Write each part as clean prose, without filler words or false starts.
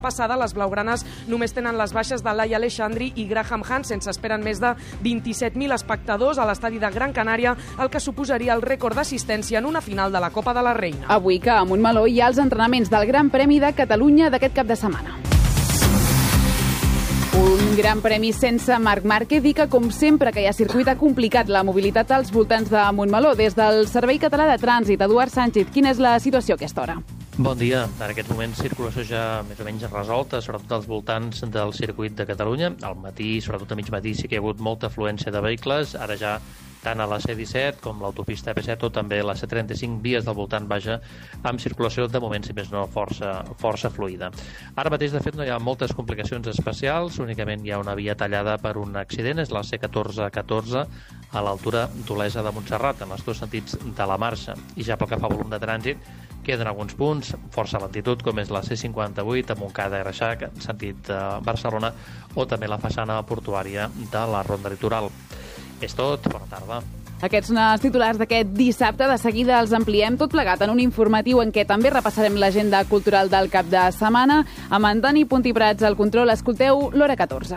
Passada, les blaugranes només tenen les baixes de Laia Aleixandri i Graham Hansen. S'esperen més de 27.000 espectadors a l'estadi de Gran Canària, el que suposaria el rècord d'assistència en una final de la Copa de la Reina. Avui que a Montmeló hi ha els entrenaments del Gran Premi de Catalunya d'aquest cap de setmana. Un gran premi sense Marc Márquez i que, com sempre que hi ha circuit, ha complicat la mobilitat als voltants de Montmeló. Des del Servei Català de Trànsit, Eduard Sánchez, quina és la situació a aquesta hora? Bon dia. En aquests moments, circulació ja més o menys resolta, sobretot als voltants del circuit de Catalunya. Al matí, sobretot a mig matí, sí que hi ha hagut molta afluència de vehicles. Ara ja tant a la C-17 com l'autopista AP7 o també la C-35 vies del voltant, vaja, amb circulació de moment, si més no, força fluida. Ara mateix, de fet, no hi ha moltes complicacions especials, únicament hi ha una via tallada per un accident, és la C-1414 a l'altura d'Olesa de Montserrat, en els dos sentits de la marxa. I ja pel que fa a volum de trànsit, queden alguns punts, força lentitud, com és la C-58 a Montcada i Reixac, en sentit Barcelona, o també la façana portuària de la Ronda Litoral. És tot, bona tarda. Aquests són els titulars d'aquest dissabte. De seguida els ampliem tot plegat en un informatiu en què també repassarem l'agenda cultural del cap de setmana. Amb en Dani Puntiprats al control, escolteu l'Hora 14.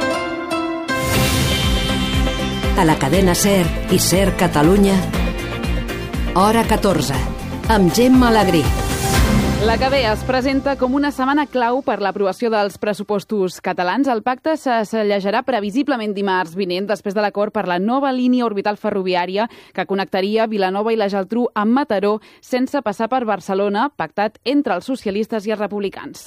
A la cadena SER i SER Catalunya, Hora 14, amb Gemma Alegrí. La que ve es presenta com una setmana clau per l'aprovació dels pressupostos catalans. El pacte se cellejarà previsiblement dimarts vinent, després de l'acord per la nova línia orbital ferroviària que connectaria Vilanova i la Geltrú amb Mataró sense passar per Barcelona, pactat entre els socialistes i els republicans.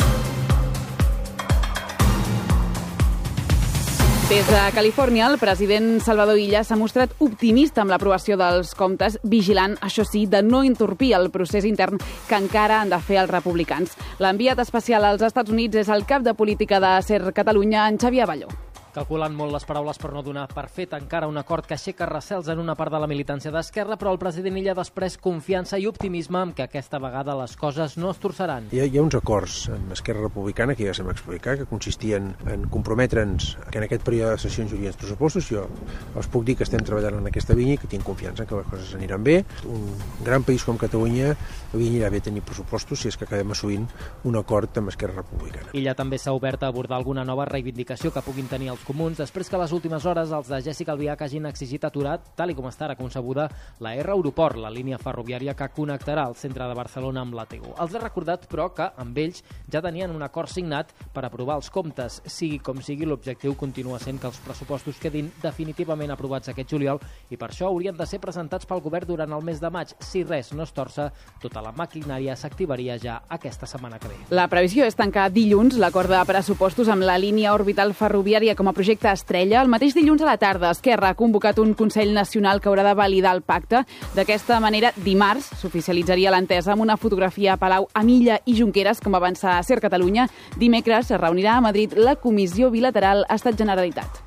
Des de Califòrnia, el president Salvador Illa s'ha mostrat optimista amb l'aprovació dels comptes, vigilant, això sí, de no entorpir el procés intern que encara han de fer els republicans. L'enviat especial als Estats Units és el cap de política de SER Catalunya, en Xavier Abelló. Calculant molt les paraules per no donar per fet encara un acord que aixeca recels en una part de la militància d'Esquerra, però el president Illa després confiança i optimisme en que aquesta vegada les coses no es torçaran. Hi ha uns acords amb Esquerra Republicana que ja s'hem explicat, que consistien en comprometre'ns que en aquest període de sessions hi hauria els pressupostos. Jo us puc dir que estem treballant en aquesta línia i que tinc confiança en que les coses aniran bé. Un gran país com Catalunya anirà bé tenir pressupostos si és que acabem assolint un acord amb Esquerra Republicana. Illa també s'ha obert a abordar alguna nova reivindicació que puguin tenir els comuns, després que a les últimes hores els de Jessica Albiach hagin exigit aturar, tal i com està ara concebuda, la R Aeroport, la línia ferroviària que connectarà el centre de Barcelona amb la T1. Els ha recordat, però, que amb ells ja tenien un acord signat per aprovar els comptes. Sigui com sigui, l'objectiu continua sent que els pressupostos quedin definitivament aprovats aquest juliol i per això haurien de ser presentats pel govern durant el mes de maig. Si res no es torça, tota la maquinària s'activaria ja aquesta setmana que ve. La previsió és tancar dilluns l'acord de pressupostos amb la línia orbital ferroviària com a projecte estrella. El mateix dilluns a la tarda, Esquerra ha convocat un Consell Nacional que haurà de validar el pacte. D'aquesta manera, dimarts s'oficialitzaria l'entesa amb una fotografia a Palau amb Illa i Junqueras, com avança SER Catalunya. Dimecres es reunirà a Madrid la Comissió Bilateral Estat-Generalitat.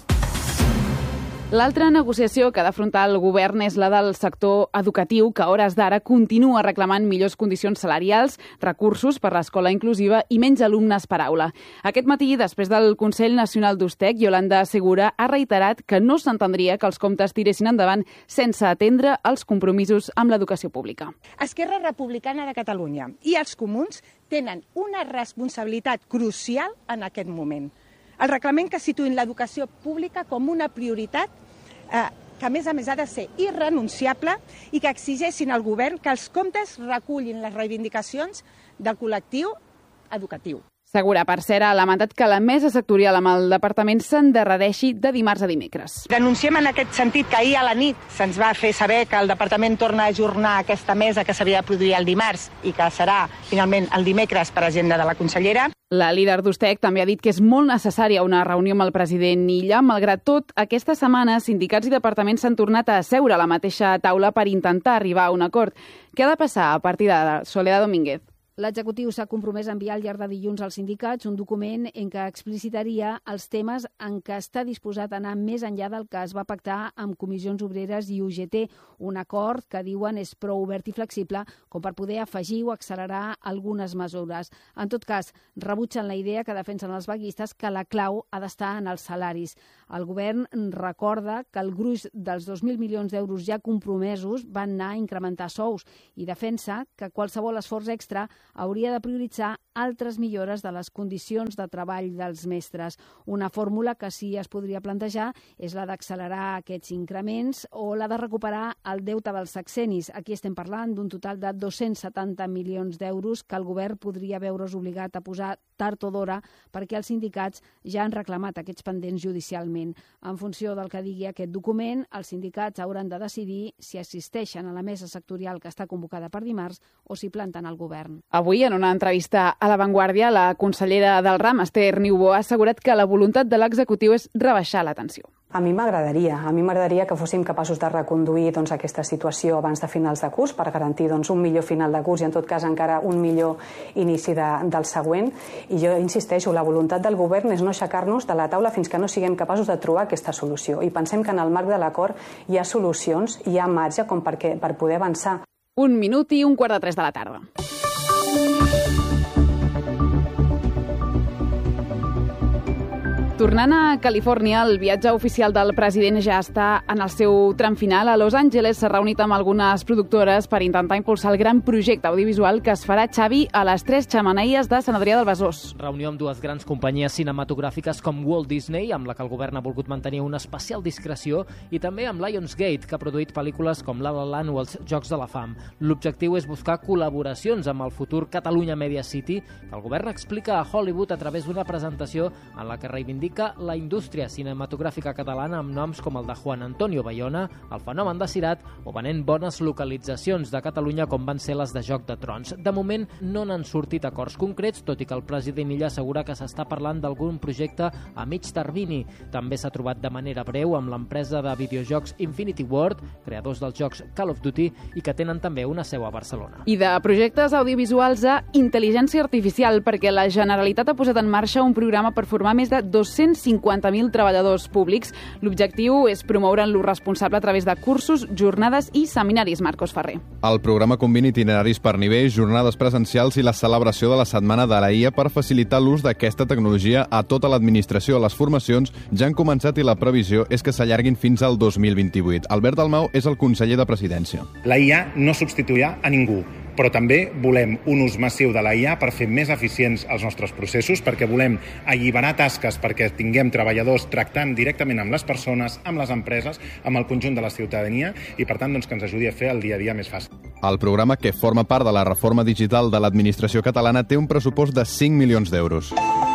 L'altra negociació que ha d'afrontar el govern és la del sector educatiu, que a hores d'ara continua reclamant millors condicions salarials, recursos per l'escola inclusiva i menys alumnes per aula. Aquest matí, després del Consell Nacional d'Ustec, Yolanda Segura ha reiterat que no s'entendria que els comptes tiressin endavant sense atendre els compromisos amb l'educació pública. Esquerra Republicana de Catalunya i els comuns tenen una responsabilitat crucial en aquest moment. El reglament que situïn l'educació pública com una prioritat que, a més ha de ser irrenunciable i que exigeixin al govern que els comptes recullin les reivindicacions del col·lectiu educatiu. Segura, per cert, ha lamentat que la mesa sectorial amb el departament s'endarrereixi de dimarts a dimecres. Denunciem en aquest sentit que ahir a la nit se'ns va fer saber que el departament torna a ajornar aquesta mesa que s'havia de produir el dimarts i que serà finalment el dimecres per agenda de la consellera. La líder d'Ustec també ha dit que és molt necessària una reunió amb el president Illa. Malgrat tot, aquesta setmana sindicats i departaments s'han tornat a asseure a la mateixa taula per intentar arribar a un acord. Què ha de passar a partir d'ara? Soledad Domínguez. L'executiu s'ha compromès a enviar al llarg de dilluns als sindicats un document en què explicitaria els temes en què està disposat a anar més enllà del que es va pactar amb Comissions Obreres i UGT, un acord que diuen és prou obert i flexible com per poder afegir o accelerar algunes mesures. En tot cas, rebutgen la idea que defensen els vaguistes que la clau ha d'estar en els salaris. El govern recorda que el gruix dels 2.000 milions d'euros ja compromesos van anar a incrementar sous i defensa que qualsevol esforç extra hauria de prioritzar altres millores de les condicions de treball dels mestres. Una fórmula que sí es podria plantejar és la d'accelerar aquests increments o la de recuperar el deute dels sexennis. Aquí estem parlant d'un total de 270 milions d'euros que el govern podria veure's obligat a posar tard o d'hora perquè els sindicats ja han reclamat aquests pendents judicialment. En funció del que digui aquest document, els sindicats hauran de decidir si assisteixen a la mesa sectorial que està convocada per dimarts o si planten el govern. Avui, en una entrevista a La Vanguardia, la consellera del RAM, Esther Niubó, ha assegurat que la voluntat de l'executiu és rebaixar la tensió. A mi m'agradaria que fóssim capaços de reconduir aquesta situació abans de finals de curs per garantir un millor final de curs i en tot cas encara un millor inici del següent. I jo insisteixo, la voluntat del govern és no aixecar-nos de la taula fins que no siguem capaços de trobar aquesta solució. I pensem que en el marc de l'acord hi ha solucions, hi ha marge per poder avançar. 1 minut i 2:45 de la tarda. Tornant a Califòrnia, el viatge oficial del president ja està en el seu tram final. A Los Angeles s'ha reunit amb algunes productores per intentar impulsar el gran projecte audiovisual que es farà, Xavi, a les 3 xemeneies de Sant Adrià del Besòs. Reunió amb dues grans companyies cinematogràfiques com Walt Disney, amb la que el govern ha volgut mantenir una especial discreció, i també amb Lionsgate, que ha produït pel·lícules com La La Land o els Jocs de la Fam. L'objectiu és buscar col·laboracions amb el futur Catalunya Media City, que el govern explica a Hollywood a través d'una presentació en la que reivindica la indústria cinematogràfica catalana amb noms com el de Juan Antonio Bayona, El fenomen de Cirat o venent bones localitzacions de Catalunya com van ser les de Joc de Trons. De moment no n'han sortit acords concrets, tot i que el president Illa assegura que s'està parlant d'algun projecte a mig termini. També s'ha trobat de manera breu amb l'empresa de videojocs Infinity Ward, creadors dels jocs Call of Duty, i que tenen també una seu a Barcelona. I de projectes audiovisuals a intel·ligència artificial, perquè la Generalitat ha posat en marxa un programa per formar més de 250.000 treballadors públics. L'objectiu és promoure l'ús responsable a través de cursos, jornades i seminaris. Marcos Ferrer. El programa combina itineraris per nivell, jornades presencials i la celebració de la Setmana de la IA per facilitar l'ús d'aquesta tecnologia a tota l'administració. Les formacions ja han començat i la previsió és que s'allarguin fins al 2028. Albert Dalmau és el conseller de Presidència. La IA no substituirà a ningú, però també volem un ús massiu de la IA per fer més eficients els nostres processos, perquè volem alliberar tasques perquè tinguem treballadors tractant directament amb les persones, amb les empreses, amb el conjunt de la ciutadania i, per tant, que ens ajudi a fer el dia a dia més fàcil. El programa, que forma part de la reforma digital de l'administració catalana, té un pressupost de 5 milions d'euros.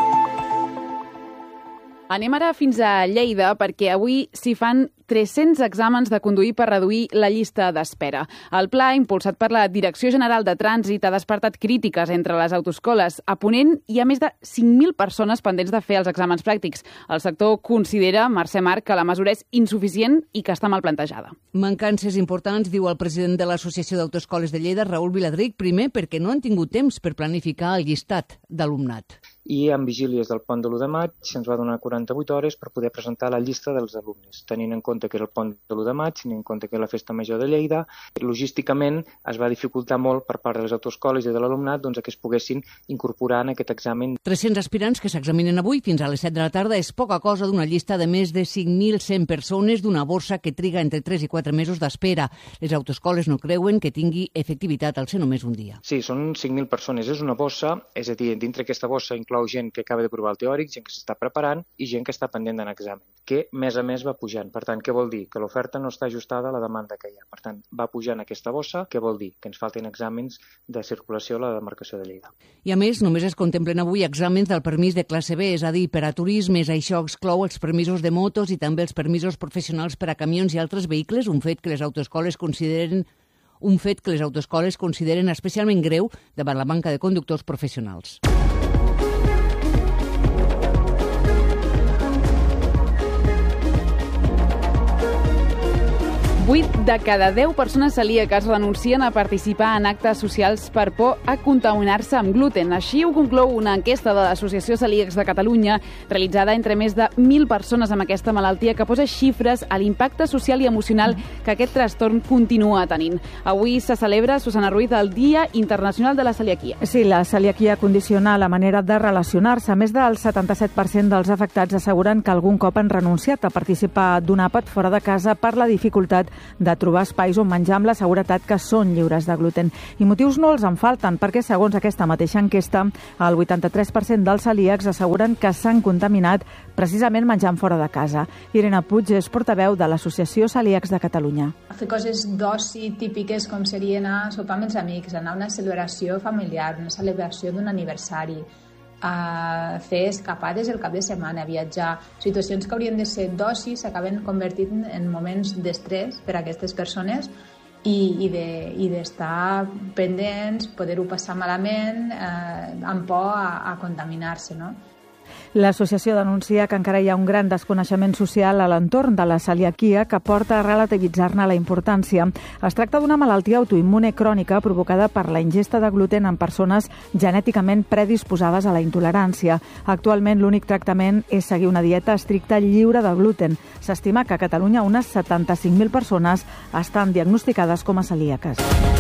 Anem ara fins a Lleida, perquè avui s'hi fan 300 exàmens de conduir per reduir la llista d'espera. El pla, impulsat per la Direcció General de Trànsit, ha despertat crítiques entre les autoescoles. A Ponent hi ha més de 5.000 persones pendents de fer els exàmens pràctics. El sector considera, Mercè Marc, que la mesura és insuficient i que està mal plantejada. Mancances importants, diu el president de l'Associació d'Autoescoles de Lleida, Raül Viladric, primer perquè no han tingut temps per planificar el llistat d'alumnat. I en vigílies del pont de l'1 de maig se'ns va donar 48 hores per poder presentar la llista dels alumnes, tenint en compte que era el pont de l'1 de maig, tenint en compte que era la Festa Major de Lleida. Logísticament es va dificultar molt per part de les autoescoles i de l'alumnat que es poguessin incorporar en aquest examen. 300 aspirants que s'examinen avui fins a les 7 de la tarda és poca cosa d'una llista de més de 5.100 persones d'una borsa que triga entre 3 i 4 mesos d'espera. Les autoescoles no creuen que tingui efectivitat al ser només un dia. Sí, són 5.000 persones. És una bossa, és a dir, dintre aquesta bossa inclou gent que acaba de provar el teòric, gent que s'està preparant i gent que està pendent d'anar a examen, que mes a mes va pujant. Per tant, què vol dir? Que l'oferta no està ajustada a la demanda que hi ha. Per tant, va pujant aquesta bossa, què vol dir? Que ens falten exàmens de circulació a la demarcació de Lleida. I a més, només es contemplen avui exàmens del permís de classe B, és a dir, per a turismes. Això exclou els permisos de motos i també els permisos professionals per a camions i altres vehicles, un fet que les autoescoles consideren especialment greu davant la manca de conductors professionals. 8 de cada 10 persones celíaques renuncien a participar en actes socials per por a contaminar-se amb gluten. Així ho conclou una enquesta de l'Associació Celíacs de Catalunya, realitzada entre més de 1.000 persones amb aquesta malaltia, que posa xifres a l'impacte social i emocional que aquest trastorn continua tenint. Avui se celebra, Susana Ruiz, el Dia Internacional de la Celiaquia. Sí, la celiaquia condiciona la manera de relacionar-se. Més del 77% dels afectats asseguren que algun cop han renunciat a participar d'un àpat fora de casa per la dificultat de de trobar espais on menjar amb la seguretat que són lliures de gluten. I motius no els en falten, perquè segons aquesta mateixa enquesta, el 83% dels celíacs asseguren que s'han contaminat precisament menjant fora de casa. Irene Puig és portaveu de l'Associació Celíacs de Catalunya. Fer coses d'oci típiques com seria anar a sopar amb els amics, anar a una celebració familiar, una celebració d'un aniversari, a fer escapades el cap de setmana, viatjar. Situacions que haurien de ser d'oci s'acaben convertint en moments d'estrès per a aquestes persones i d'estar pendents, poder-ho passar malament, amb por a contaminar-se, no? L'associació denuncia que encara hi ha un gran desconeixement social a l'entorn de la celiaquia que porta a relativitzar-ne la importància. Es tracta d'una malaltia autoimmune crònica provocada per la ingesta de gluten en persones genèticament predisposades a la intolerància. Actualment l'únic tractament és seguir una dieta estricta lliure de gluten. S'estima que a Catalunya unes 75.000 persones estan diagnosticades com a celíaques.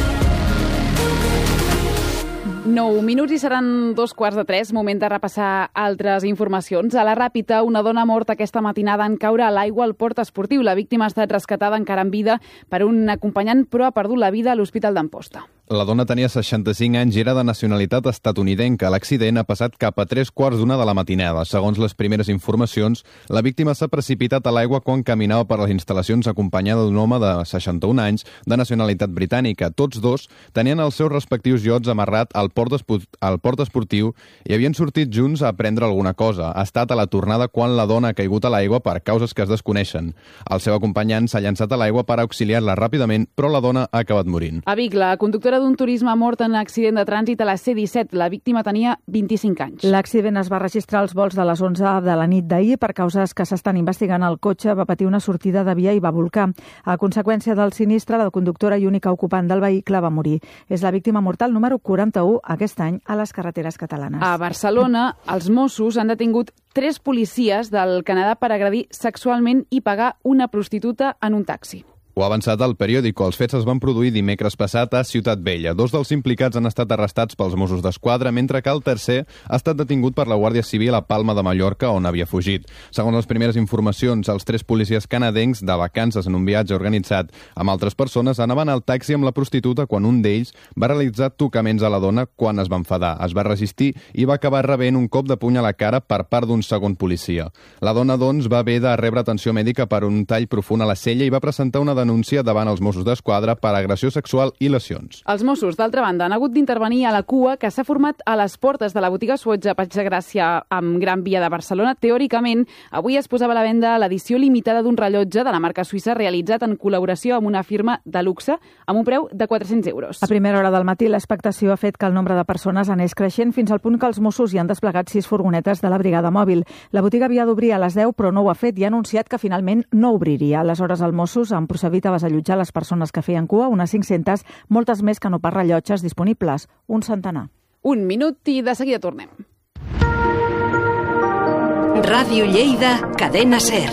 9 minuts i seran 2:15. Moment de repassar altres informacions. A la Ràpita, una dona morta aquesta matinada en caure a l'aigua al port esportiu. La víctima ha estat rescatada encara en vida per un acompanyant, però ha perdut la vida a l'Hospital d'Amposta. La dona tenia 65 anys i era de nacionalitat estatunidenca. L'accident ha passat cap a 3:15 de la matinada. Segons les primeres informacions, la víctima s'ha precipitat a l'aigua quan caminava per les instal·lacions acompanyada d'un home de 61 anys de nacionalitat britànica. Tots dos tenien els seus respectius iots amarrat al port esportiu i havien sortit junts a prendre alguna cosa. Ha estat a la tornada quan la dona ha caigut a l'aigua per causes que es desconeixen. El seu acompanyant s'ha llançat a l'aigua per auxiliar-la ràpidament, però la dona ha acabat morint. A Vic, la conductora d'un turisme ha mort en accident de trànsit a la C-17. La víctima tenia 25 anys. L'accident es va registrar als vols de les 11 de la nit d'ahir per causes que s'estan investigant. El cotxe va patir una sortida de via i va bolcar. A conseqüència del sinistre, la conductora i única ocupant del vehicle va morir. És la víctima mortal número 41 aquest any a les carreteres catalanes. A Barcelona, els Mossos han detingut 3 policies del Canadà per agredir sexualment i pagar una prostituta en un taxi. Ho ha avançat el periòdico. Els fets es van produir dimecres passat a Ciutat Vella. 2 dels implicats han estat arrestats pels Mossos d'Esquadra, mentre que el tercer ha estat detingut per la Guàrdia Civil a Palma de Mallorca, on havia fugit. Segons les primeres informacions, els 3 policies canadencs de vacances en un viatge organitzat amb altres persones anaven al taxi amb la prostituta quan un d'ells va realitzar tocaments a la dona quan es va enfadar. Es va resistir i va acabar rebent un cop de puny a la cara per part d'un segon policia. La dona, doncs, va haver de rebre atenció mèdica per un tall profund a la cella i va presentar una denúncia davant els Mossos d'Esquadra per agressió sexual i lesions. Els Mossos, d'altra banda, han hagut d'intervenir a la cua que s'ha format a les portes de la botiga Swatch a Passeig de Gràcia amb Gran Via de Barcelona. Teòricament, avui es posava a la venda l'edició limitada d'un rellotge de la marca suïssa realitzat en col·laboració amb una firma de luxe amb un preu de 400 euros. A primera hora del matí, l'expectació ha fet que el nombre de persones anés creixent fins al punt que els Mossos hi han desplegat 6 furgonetes de la brigada mòbil. La botiga havia d'obrir a les 10, però no ho ha fet i ha anunciat que finalment no obriria. Aleshores, els Mossos han procedit a desallotjar les persones que feien cua, unes 500, moltes més que no pas rellotges disponibles, un centenar. 1 minut i de seguida tornem. Ràdio Lleida, Cadena SER.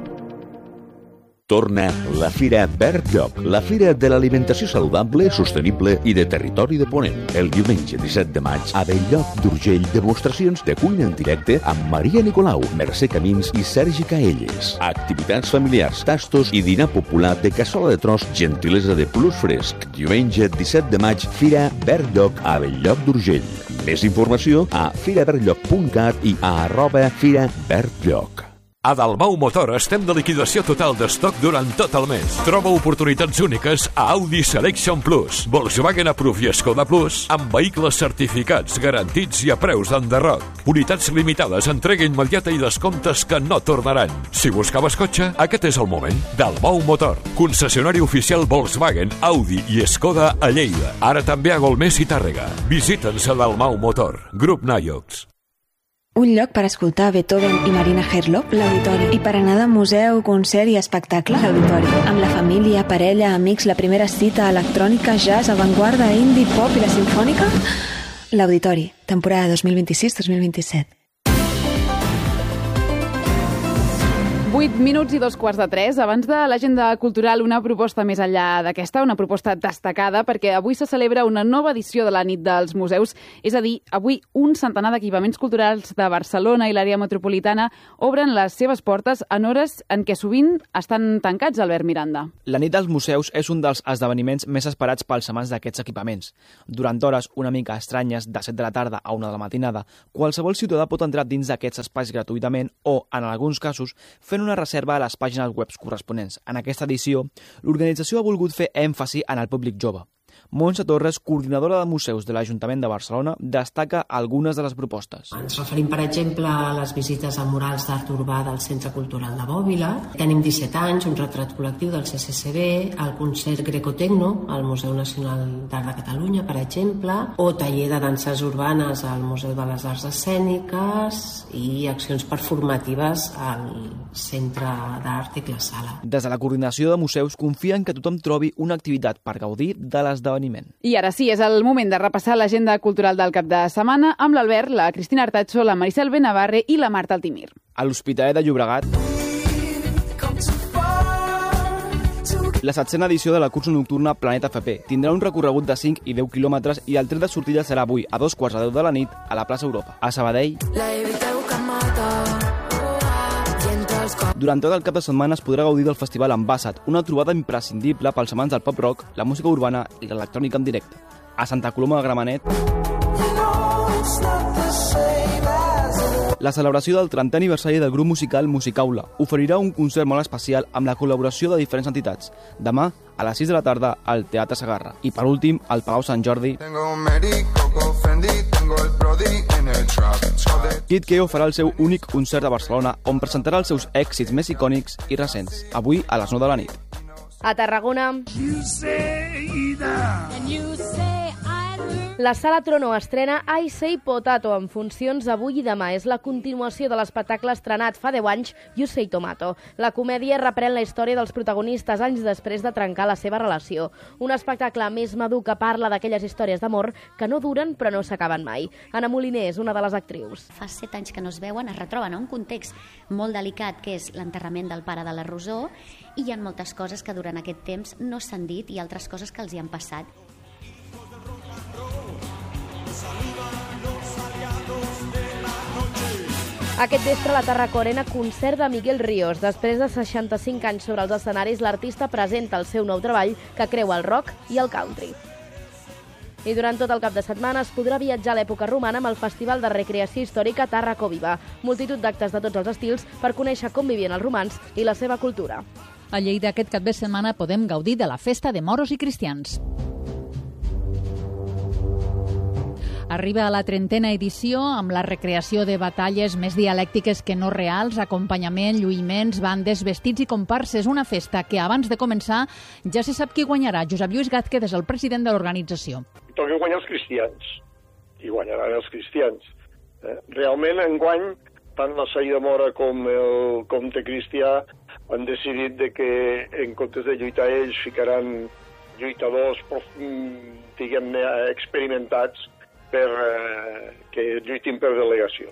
Torna la Fira Verd Lloc, la fira de l'alimentació saludable, sostenible i de territori de Ponent. El diumenge 17 de maig, a Bell-lloc d'Urgell, demostracions de cuina en directe amb Maria Nicolau, Mercè Camins i Sergi Caelles. Activitats familiars, tastos i dinar popular de cassola de tros, gentilesa de plus fresc. Diumenge 17 de maig, Fira Verd Lloc a Bell-lloc d'Urgell. Més informació a firaverdlloc.cat i a @firaverdlloc. A Dalmau Motor estem de liquidació total d'estoc durant tot el mes. Troba oportunitats úniques a Audi Selection Plus, Volkswagen Approved i Skoda Plus, amb vehicles certificats, garantits i a preus d'enderroc. Unitats limitades, entrega immediata i descomptes que no tornaran. Si buscaves cotxe, aquest és el moment. Dalmau Motor, concessionari oficial Volkswagen, Audi i Skoda a Lleida. Ara també a Golmés i Tàrrega. Visita'ns a Dalmau Motor. Grup Naiox. Un lloc per escoltar Beethoven i Marina Herlop, l'Auditori. I per anar de museu, concert i espectacle, l'Auditori. Amb la família, parella, amics, la primera cita, electrònica, jazz, avantguarda, indie, pop i la simfònica, l'Auditori, temporada 2026-2027. 8 minuts i 2:15. Abans de l'agenda cultural, una proposta més enllà d'aquesta, una proposta destacada, perquè avui se celebra una nova edició de la Nit dels Museus. És a dir, avui un centenar d'equipaments culturals de Barcelona i l'àrea metropolitana obren les seves portes en hores en què sovint estan tancats, Albert Miranda. La Nit dels Museus és un dels esdeveniments més esperats pels amants d'aquests equipaments. Durant hores una mica estranyes, de 7 de la tarda a 1 de la matinada, qualsevol ciutadà pot entrar dins d'aquests espais gratuïtament o, en alguns casos, fent una reserva a les pàgines web corresponents. En aquesta edició, l'organització ha volgut fer èmfasi en el públic jove. Montse Torres, coordinadora de museus de l'Ajuntament de Barcelona, destaca algunes de les propostes. Ens referim, per exemple, a les visites a murals d'art urbà del Centre Cultural de Bòbila. Tenim 17 anys, un retrat col·lectiu del CCCB, el concert Greco-Tecno al Museu Nacional d'Art de Catalunya, per exemple, o taller de danses urbanes al Museu de les Arts Escèniques i accions performatives al Centre d'Art i la Sala. Des de la coordinació de museus confien que tothom trobi una activitat per gaudir de l'esdeveniment. I ara sí, és el moment de repassar l'agenda cultural del cap de setmana amb l'Albert, la Cristina Artacho, la Maricel Benavarre i la Marta Altimir. A l'Hospitalet de Llobregat, la 7a edició de la cursa nocturna Planeta FP tindrà un recorregut de 5 i 10 quilòmetres i el tret de sortida serà avui a 2:15 de la nit a la plaça Europa. A Sabadell, durant tot el cap de setmana es podrà gaudir del festival Ambassat, una trobada imprescindible pels amants del pop-rock, la música urbana i l'electrònica en directe. A Santa Coloma de Gramenet, la celebració del 30è aniversari del grup musical Musicaula oferirà un concert molt especial amb la col·laboració de diferents entitats. Demà, a les 6 de la tarda, al Teatre Segarra. I per últim, al Palau Sant Jordi, Kid Keo farà el seu únic concert a Barcelona, on presentarà els seus èxits més icònics i recents, avui a les 9 de la nit. A Tarragona, la Sala Trono estrena I Say Potato en funcions avui i demà. És la continuació de l'espectacle estrenat fa 10 anys, You Say Tomato. La comèdia reprèn la història dels protagonistes anys després de trencar la seva relació. Un espectacle més madur que parla d'aquelles històries d'amor que no duren però no s'acaben mai. Anna Moliner és una de les actrius. Fa 7 anys que no es veuen, es retroben a un context molt delicat, que és l'enterrament del pare de la Rosó, i hi ha moltes coses que durant aquest temps no s'han dit i altres coses que els hi han passat. Aquest vespre a la Tarracorena, concert de Miguel Ríos. Després de 65 anys sobre els escenaris, l'artista presenta el seu nou treball que creua el rock i el country. I durant tot el cap de setmana es podrà viatjar a l'època romana amb el Festival de Recreació Històrica Tàrraco Viva. Multitud d'actes de tots els estils per conèixer com vivien els romans i la seva cultura. A Lleida aquest cap de setmana podem gaudir de la festa de moros i cristians. Arriba a la 30a edició amb la recreació de batalles més dialèctiques que no reals, acompanyament, lluïments, bandes, vestits i comparses. Una festa que abans de començar ja se sap qui guanyarà. Josep Lluís Gázquez és el president de l'organització. Toquen guanyar els cristians, i guanyaran els cristians. Realment, enguany, tant la Saïda Mora com el comte cristià han decidit que en comptes de lluitar ells ficaran lluitadors, diguem-ne, experimentats, que lluitin per delegació.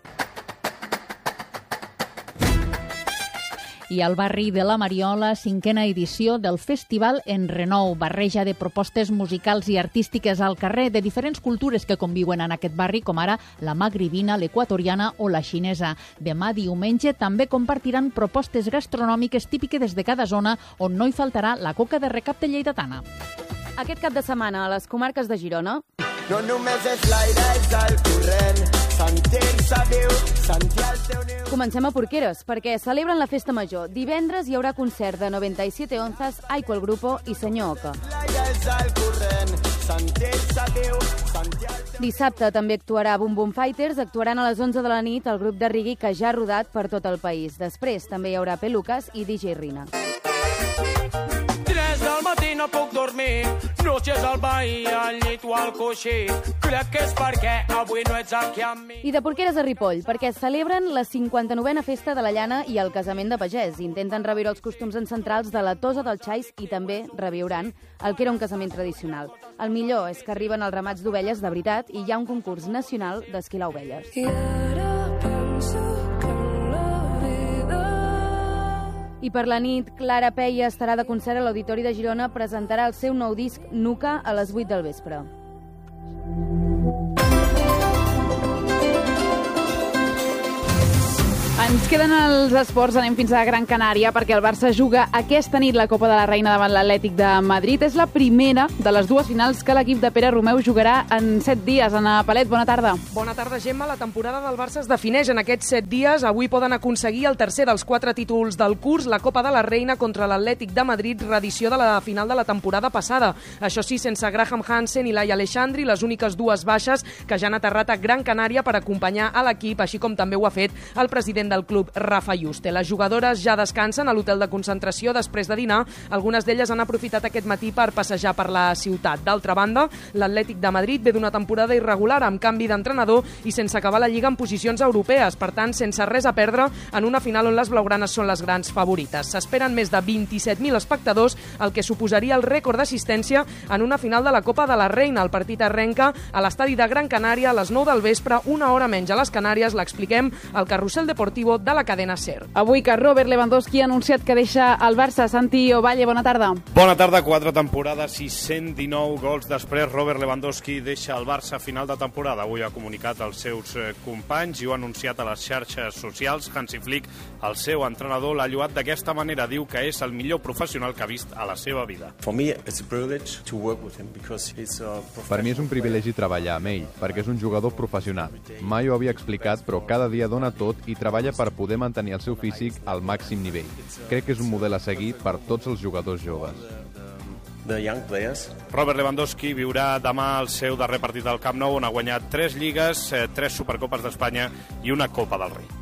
I al barri de la Mariola, 5a edició del Festival en Renou, barreja de propostes musicals i artístiques al carrer de diferents cultures que conviuen en aquest barri, com ara la magribina, l'equatoriana o la xinesa. Demà diumenge també compartiran propostes gastronòmiques típiques de cada zona, on no hi faltarà la coca de recapte lleidatana. Aquest cap de setmana a les comarques de Girona... No només és l'aire, és el corrent, sentir-se viu, sentir el teu niu... Comencem a Porqueres, perquè celebren la festa major. Divendres hi haurà concert de 97 onzas, Aiko el Grupo i Senyor Oca. L'aire és el corrent, sentir-se viu, sentir el teu... Dissabte també actuarà Boom Boom Fighters, actuaran a les 11 de la nit el grup de reggae que ja ha rodat per tot el país. Després també hi haurà Pelucas i DJ Rina. 3 del matí no puc dormir, noches al veí, al llit o al coixí. Crec que és perquè avui no ets aquí amb mi. I de Porqueres a Ripoll, perquè celebren la 59a festa de la llana i el casament de pagès. Intenten reviure els costums ancestrals de la Tosa del Xais i també reviuran el que era un casament tradicional. El millor és que arriben els ramats d'ovelles de veritat i hi ha un concurs nacional d'esquilar ovelles. I ara penso que la vida I per la nit, Clara Peia estarà de concert a l'Auditori de Girona, presentarà el seu nou disc Nuca a les 8 del vespre. Ens queden els esports, anem fins a Gran Canària perquè el Barça juga aquesta nit la Copa de la Reina davant l'Atlètic de Madrid. És la primera de les dues finals que l'equip de Pere Romeu jugarà en 7 dies. Ana Palet, bona tarda. Bona tarda, Gemma. La temporada del Barça es defineix en aquests 7 dies. Avui poden aconseguir el tercer dels 4 títols del curs, la Copa de la Reina contra l'Atlètic de Madrid, reedició de la final de la temporada passada. Això sí, sense Graham Hansen i Laia Aleixandri, les úniques dues baixes que ja han aterrat a Gran Canària per acompanyar a l'equip, així com també ho ha fet el president del club, Rafa Yuste. Les jugadores ja descansen a l'hotel de concentració després de dinar. Algunes d'elles han aprofitat aquest matí per passejar per la ciutat. D'altra banda, l'Atlètic de Madrid ve d'una temporada irregular amb canvi d'entrenador i sense acabar la Lliga en posicions europees. Per tant, sense res a perdre en una final on les blaugranes són les grans favorites. S'esperen més de 27.000 espectadors, el que suposaria el rècord d'assistència en una final de la Copa de la Reina. El partit arrenca a l'estadi de Gran Canària a les 9 del vespre, una hora menys a les Canàries. L'expliquem al Carrusel Deportivo de la cadena SER. Avui que Robert Lewandowski ha anunciat que deixa el Barça. Santi Ovalle, bona tarda. Bona tarda, 4 temporades i 119 gols després. Robert Lewandowski deixa el Barça a final de temporada. Avui ha comunicat als seus companys i ho ha anunciat a les xarxes socials. Hansi Flick, el seu entrenador, l'ha lloat d'aquesta manera. Diu que és el millor professional que ha vist a la seva vida. Per mi és un privilegi treballar amb ell, perquè és un jugador professional. Mai ho havia explicat, però cada dia dona tot i treballa per poder mantenir el seu físic al màxim nivell. Crec que és un model a seguir per tots els jugadors joves. Robert Lewandowski viurà demà el seu darrer partit al Camp Nou, on ha guanyat 3 lligues, 3 Supercopes d'Espanya i una Copa del Rei.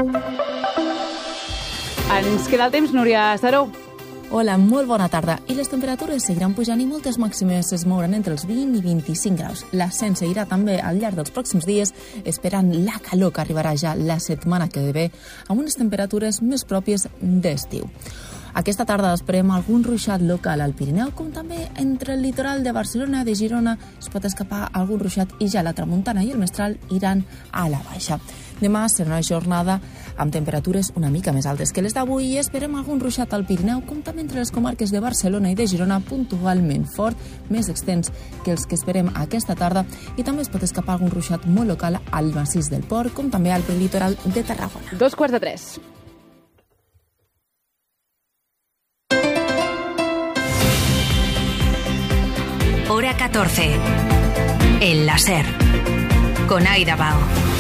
Ens queda el temps, Núria Saró. Hola, molt bona tarda. I les temperatures seguiran pujant i moltes màximes es mouran entre els 20 i 25 graus. L'ascens seguirà també al llarg dels pròxims dies, esperant la calor que arribarà ja la setmana que ve, amb unes temperatures més pròpies d'estiu. Aquesta tarda esperem algun ruixat local al Pirineu, com també entre el litoral de Barcelona, de Girona, es pot escapar algun ruixat i ja la tramuntana i el mestral iran a la baixa. Demà serà una jornada amb temperatures una mica més altes que les d'avui i esperem algun ruixat al Pirineu, com també entre les comarques de Barcelona i de Girona, puntualment fort, més extens que els que esperem aquesta tarda, i també es pot escapar algun ruixat molt local al massís del Port, com també al litoral de Tarragona. 2:45. Hora 14. En la SER. Con Aida Bao.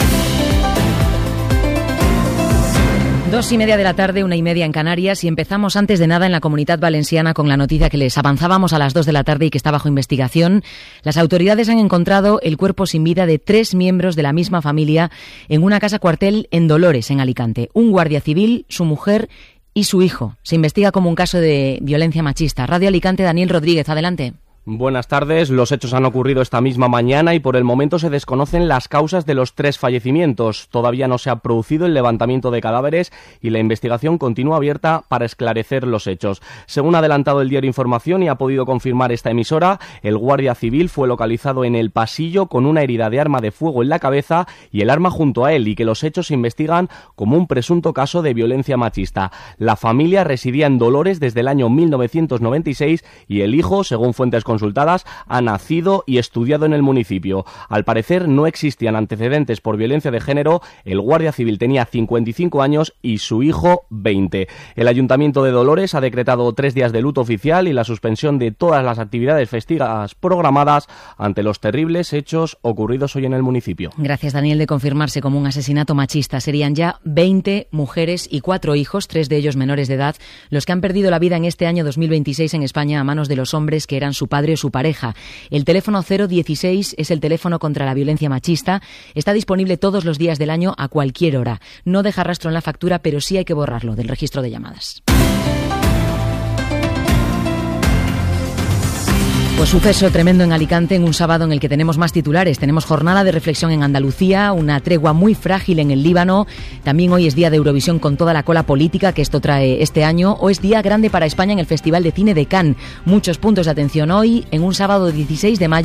2:30 de la tarde, 1:30 en Canarias, y empezamos antes de nada en la Comunidad Valenciana con la noticia que les avanzábamos a las 2 de la tarde y que está bajo investigación. Las autoridades han encontrado el cuerpo sin vida de 3 miembros de la misma familia en una casa cuartel en Dolores, en Alicante. Un guardia civil, su mujer y su hijo. Se investiga como un caso de violencia machista. Radio Alicante, Daniel Rodríguez, adelante. Buenas tardes. Los hechos han ocurrido esta misma mañana y por el momento se desconocen las causas de los 3 fallecimientos. Todavía no se ha producido el levantamiento de cadáveres y la investigación continúa abierta para esclarecer los hechos. Según ha adelantado el diario Información y ha podido confirmar esta emisora, el guardia civil fue localizado en el pasillo con una herida de arma de fuego en la cabeza y el arma junto a él, y que los hechos se investigan como un presunto caso de violencia machista. La familia residía en Dolores desde el año 1996 y el hijo, según fuentes consultadas, ha nacido y estudiado en el municipio. Al parecer no existían antecedentes por violencia de género, el guardia civil tenía 55 años y su hijo 20. El Ayuntamiento de Dolores ha decretado 3 días de luto oficial y la suspensión de todas las actividades festivas programadas ante los terribles hechos ocurridos hoy en el municipio. Gracias, Daniel. De confirmarse como un asesinato machista, serían ya 20 mujeres y 4 hijos, 3 de ellos menores de edad, los que han perdido la vida en este año 2026 en España a manos de los hombres que eran su padre o su pareja. El teléfono 016 es el teléfono contra la violencia machista. Está disponible todos los días del año a cualquier hora. No deja rastro en la factura, pero sí hay que borrarlo del registro de llamadas. Pues suceso tremendo en Alicante en un sábado en el que tenemos más titulares. Tenemos jornada de reflexión en Andalucía, una tregua muy frágil en el Líbano. También hoy es día de Eurovisión con toda la cola política que esto trae este año. O es día grande para España en el Festival de Cine de Cannes. Muchos puntos de atención hoy, en un sábado 16 de mayo,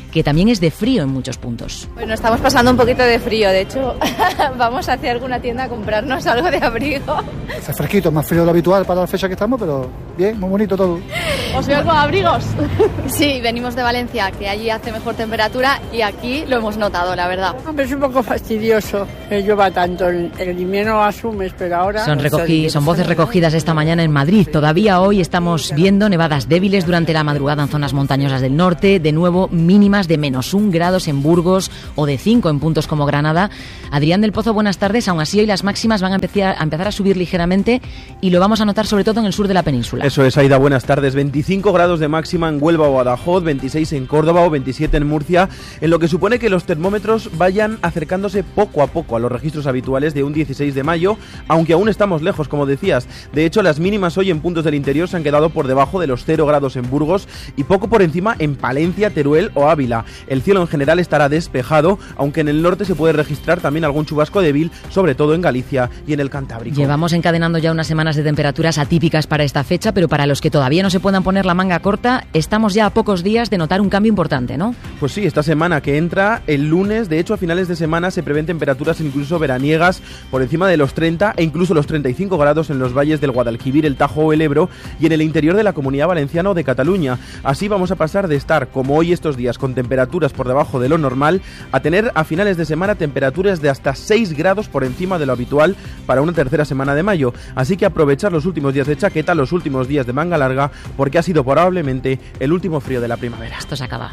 que también es de frío en muchos puntos. Bueno, estamos pasando un poquito de frío, de hecho vamos hacia alguna tienda a comprarnos algo de abrigo. Hace fresquito, más frío de lo habitual para la fecha que estamos, pero bien, muy bonito todo. ¿Os veo con abrigos? Sí, venimos de Valencia, que allí hace mejor temperatura y aquí lo hemos notado, la verdad. Hombre, es un poco fastidioso que llueva tanto, el invierno lo asumes, pero ahora... Son voces recogidas esta mañana en Madrid. Todavía hoy estamos viendo nevadas débiles durante la madrugada en zonas montañosas del norte, de nuevo mínimas de -1 grados en Burgos o de 5 en puntos como Granada. Adrián del Pozo, buenas tardes. Aún así hoy las máximas van a empezar a subir ligeramente y lo vamos a notar sobre todo en el sur de la península. Eso es, Aida, buenas tardes. 25 grados de máxima en Huelva o Badajoz, 26 en Córdoba o 27 en Murcia, en lo que supone que los termómetros vayan acercándose poco a poco a los registros habituales de un 16 de mayo, aunque aún estamos lejos, como decías. De hecho, las mínimas hoy en puntos del interior se han quedado por debajo de los 0 grados en Burgos y poco por encima en Palencia, Teruel o Ávila. El cielo en general estará despejado, aunque en el norte se puede registrar también algún chubasco débil, sobre todo en Galicia y en el Cantábrico. Llevamos encadenando ya unas semanas de temperaturas atípicas para esta fecha, pero para los que todavía no se puedan poner la manga corta, estamos ya a pocos días de notar un cambio importante, ¿no? Pues sí, esta semana que entra, el lunes, de hecho a finales de semana se prevén temperaturas incluso veraniegas por encima de los 30 e incluso los 35 grados en los valles del Guadalquivir, el Tajo o el Ebro y en el interior de la Comunidad Valenciana o de Cataluña. Así vamos a pasar de estar, como hoy estos días, con temperaturas por debajo de lo normal, a tener a finales de semana temperaturas de hasta 6 grados por encima de lo habitual para una tercera semana de mayo. Así que aprovechar los últimos días de chaqueta, los últimos días de manga larga, porque ha sido probablemente el último frío de la primavera. Esto se acaba.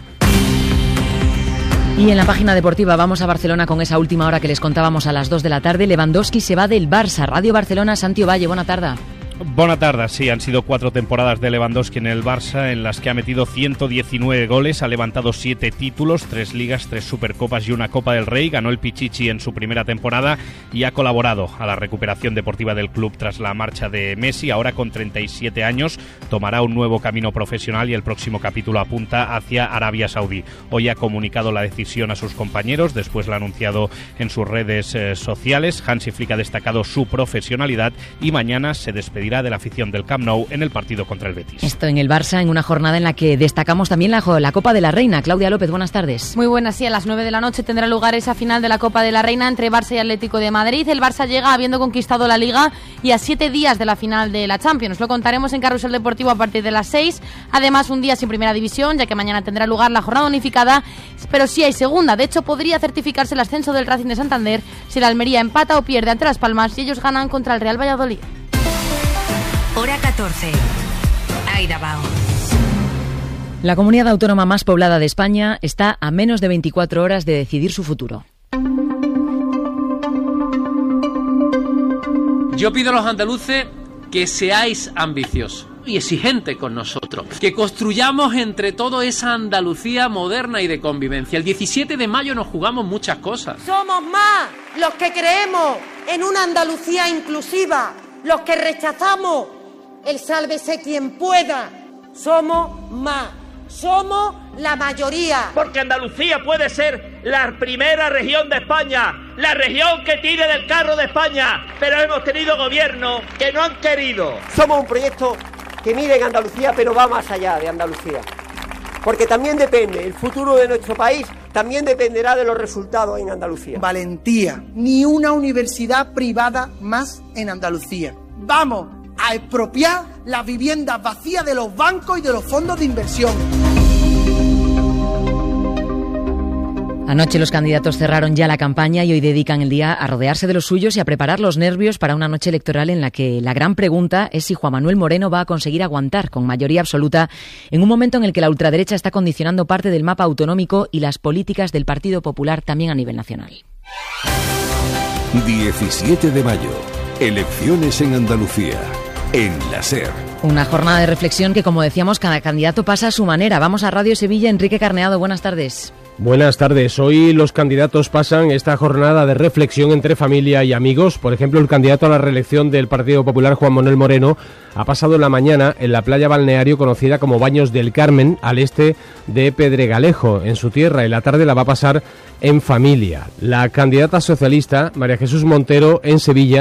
Y en la página deportiva vamos a Barcelona con esa última hora que les contábamos a las 2 de la tarde. Lewandowski se va del Barça. Radio Barcelona, Santi Ovalle, buena tarde. Buena tarde, sí, han sido 4 temporadas de Lewandowski en el Barça en las que ha metido 119 goles, ha levantado 7 títulos, 3 ligas, 3 supercopas y una Copa del Rey, ganó el Pichichi en su primera temporada y ha colaborado a la recuperación deportiva del club tras la marcha de Messi. Ahora con 37 años tomará un nuevo camino profesional y el próximo capítulo apunta hacia Arabia Saudí. Hoy ha comunicado la decisión a sus compañeros, después lo ha anunciado en sus redes sociales. Hansi Flick ha destacado su profesionalidad y mañana se despedirá de la afición del Camp Nou en el partido contra el Betis. Esto en el Barça, en una jornada en la que destacamos también la Copa de la Reina. Claudia López, buenas tardes. Muy buenas, sí, a las 9 de la noche tendrá lugar esa final de la Copa de la Reina entre Barça y Atlético de Madrid. El Barça llega habiendo conquistado la Liga y a 7 días de la final de la Champions. Lo contaremos en Carrusel Deportivo a partir de las 6. Además, un día sin Primera División, ya que mañana tendrá lugar la jornada unificada, pero sí hay segunda. De hecho, podría certificarse el ascenso del Racing de Santander si la Almería empata o pierde ante Las Palmas y ellos ganan contra el Real Valladolid. Hora 14. Aida Bao. La comunidad autónoma más poblada de España está a menos de 24 horas de decidir su futuro. Yo pido a los andaluces que seáis ambiciosos y exigentes con nosotros, que construyamos entre todos esa Andalucía moderna y de convivencia. El 17 de mayo nos jugamos muchas cosas. Somos más los que creemos en una Andalucía inclusiva, los que rechazamos el sálvese quien pueda. Somos más, somos la mayoría. Porque Andalucía puede ser la primera región de España, la región que tire del carro de España, pero hemos tenido gobiernos que no han querido. Somos un proyecto que mire en Andalucía, pero va más allá de Andalucía. Porque también depende, el futuro de nuestro país también dependerá de los resultados en Andalucía. Valentía, ni una universidad privada más en Andalucía. Vamos a expropiar las viviendas vacías de los bancos y de los fondos de inversión. Anoche los candidatos cerraron ya la campaña y hoy dedican el día a rodearse de los suyos y a preparar los nervios para una noche electoral en la que la gran pregunta es si Juan Manuel Moreno va a conseguir aguantar con mayoría absoluta en un momento en el que la ultraderecha está condicionando parte del mapa autonómico y las políticas del Partido Popular también a nivel nacional. 17 de mayo. Elecciones en Andalucía. En la SER. Una jornada de reflexión que, como decíamos, cada candidato pasa a su manera. Vamos a Radio Sevilla. Enrique Carneado, buenas tardes. Buenas tardes. Hoy los candidatos pasan esta jornada de reflexión entre familia y amigos. Por ejemplo, el candidato a la reelección del Partido Popular, Juan Manuel Moreno, ha pasado la mañana en la playa balneario conocida como Baños del Carmen, al este de Pedregalejo, en su tierra, y la tarde la va a pasar en familia. La candidata socialista, María Jesús Montero, en Sevilla,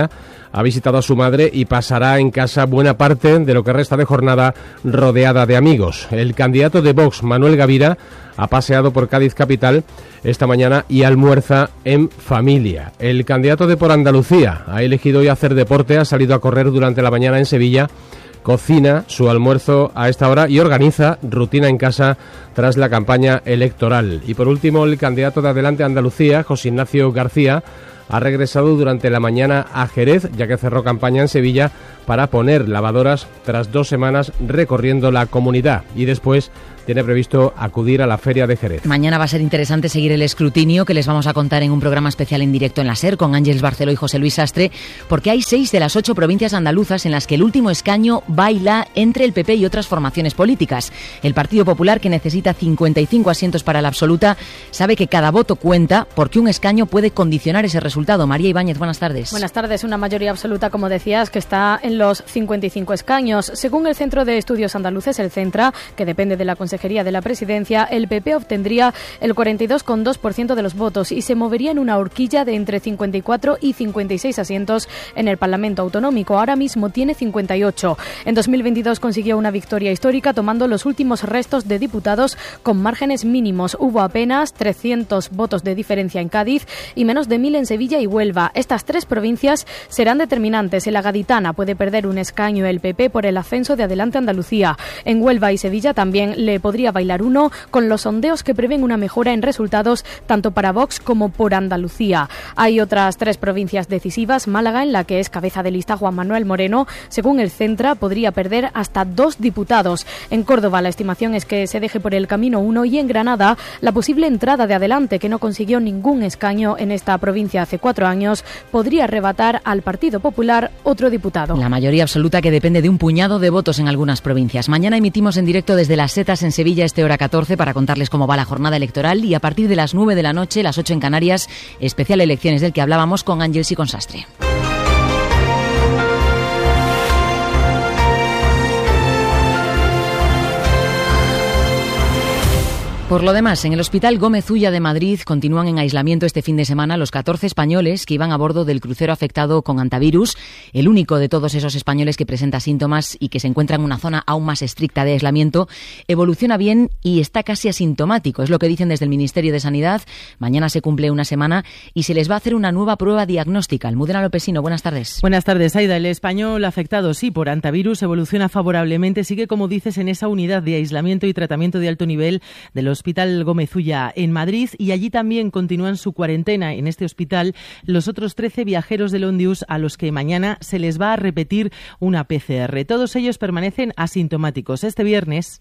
ha visitado a su madre y pasará en casa buena parte de lo que resta de jornada rodeada de amigos. El candidato de Vox, Manuel Gavira, ha paseado por Cádiz capital esta mañana y almuerza en familia. El candidato de Por Andalucía ha elegido hoy hacer deporte, ha salido a correr durante la mañana en Sevilla, cocina su almuerzo a esta hora y organiza rutina en casa tras la campaña electoral. Y por último, el candidato de Adelante Andalucía, José Ignacio García, ha regresado durante la mañana a Jerez, ya que cerró campaña en Sevilla, para poner lavadoras tras 2 semanas recorriendo la comunidad. Y después tiene previsto acudir a la Feria de Jerez. Mañana va a ser interesante seguir el escrutinio que les vamos a contar en un programa especial en directo en la SER con Ángeles Barceló y José Luis Sastre, porque hay 6 de las 8 provincias andaluzas en las que el último escaño baila entre el PP y otras formaciones políticas. El Partido Popular, que necesita 55 asientos para la absoluta, sabe que cada voto cuenta porque un escaño puede condicionar ese resultado. María Ibáñez, buenas tardes. Buenas tardes. Una mayoría absoluta, como decías, que está en los 55 escaños. Según el Centro de Estudios Andaluces, el CENTRA, que depende de la Consejería de la Presidencia, el PP obtendría el 42,2% de los votos y se movería en una horquilla de entre 54 y 56 asientos en el Parlamento Autonómico. Ahora mismo tiene 58. En 2022 consiguió una victoria histórica tomando los últimos restos de diputados con márgenes mínimos. Hubo apenas 300 votos de diferencia en Cádiz y menos de 1.000 en Sevilla y Huelva. Estas 3 provincias serán determinantes. En la Gaditana puede perder un escaño el PP por el ascenso de Adelante Andalucía. En Huelva y Sevilla también le podría bailar uno, con los sondeos que prevén una mejora en resultados tanto para Vox como por Andalucía. Hay otras 3 provincias decisivas. Málaga, en la que es cabeza de lista Juan Manuel Moreno, según el Centra, podría perder hasta 2 diputados. En Córdoba la estimación es que se deje por el camino uno, y en Granada la posible entrada de Adelante, que no consiguió ningún escaño en esta provincia hace 4 años, podría arrebatar al Partido Popular otro diputado. La mayoría absoluta, que depende de un puñado de votos en algunas provincias. Mañana emitimos en directo desde Las Setas en Sevilla, hora 14, para contarles cómo va la jornada electoral, y a partir de las 9 de la noche, las 8 en Canarias, especial elecciones del que hablábamos con Ángeles y con Sastre. Por lo demás, en el Hospital Gómez Ulla de Madrid continúan en aislamiento este fin de semana los 14 españoles que iban a bordo del crucero afectado con hantavirus, el único de todos esos españoles que presenta síntomas y que se encuentra en una zona aún más estricta de aislamiento. Evoluciona bien y está casi asintomático, es lo que dicen desde el Ministerio de Sanidad. Mañana se cumple una semana y se les va a hacer una nueva prueba diagnóstica. Almudena Lopesino, buenas tardes. Buenas tardes, Aida. El español afectado, sí, por hantavirus evoluciona favorablemente. Sigue, como dices, en esa unidad de aislamiento y tratamiento de alto nivel del Hospital Gómez Ulla en Madrid, y allí también continúan su cuarentena en este hospital los otros 13 viajeros del Ondius, a los que mañana se les va a repetir una PCR. Todos ellos permanecen asintomáticos. Este viernes,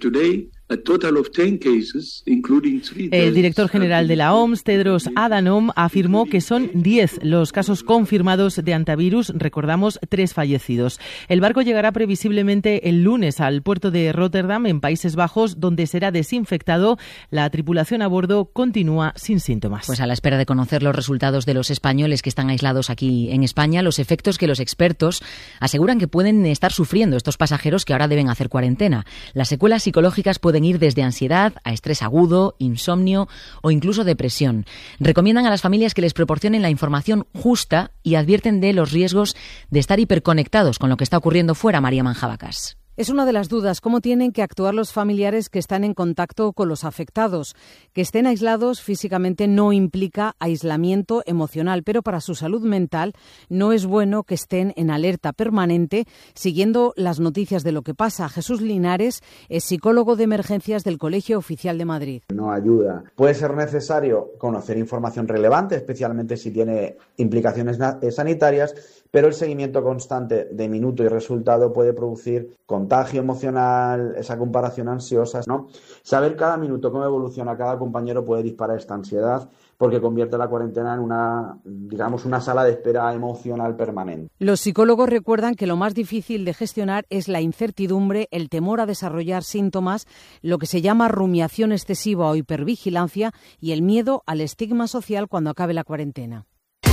el director general de la OMS, Tedros Adhanom, afirmó que son 10 los casos confirmados de hantavirus. Recordamos, 3 fallecidos. El barco llegará previsiblemente el lunes al puerto de Rotterdam, en Países Bajos, donde será desinfectado. La tripulación a bordo continúa sin síntomas. Pues a la espera de conocer los resultados de los españoles que están aislados aquí en España, los efectos que los expertos aseguran que pueden estar sufriendo estos pasajeros que ahora deben hacer cuarentena. Las secuelas psicológicas pueden ir desde ansiedad a estrés agudo, insomnio o incluso depresión. Recomiendan a las familias que les proporcionen la información justa y advierten de los riesgos de estar hiperconectados con lo que está ocurriendo fuera. María Manjabacas. Es una de las dudas, cómo tienen que actuar los familiares que están en contacto con los afectados. Que estén aislados físicamente no implica aislamiento emocional, pero para su salud mental no es bueno que estén en alerta permanente siguiendo las noticias de lo que pasa. Jesús Linares es psicólogo de emergencias del Colegio Oficial de Madrid. No ayuda. Puede ser necesario conocer información relevante, especialmente si tiene implicaciones sanitarias, pero el seguimiento constante de minuto y resultado puede producir contagio emocional, esa comparación ansiosa, ¿no? Saber cada minuto cómo evoluciona cada compañero puede disparar esta ansiedad, porque convierte la cuarentena en una sala de espera emocional permanente. Los psicólogos recuerdan que lo más difícil de gestionar es la incertidumbre, el temor a desarrollar síntomas, lo que se llama rumiación excesiva o hipervigilancia, y el miedo al estigma social cuando acabe la cuarentena.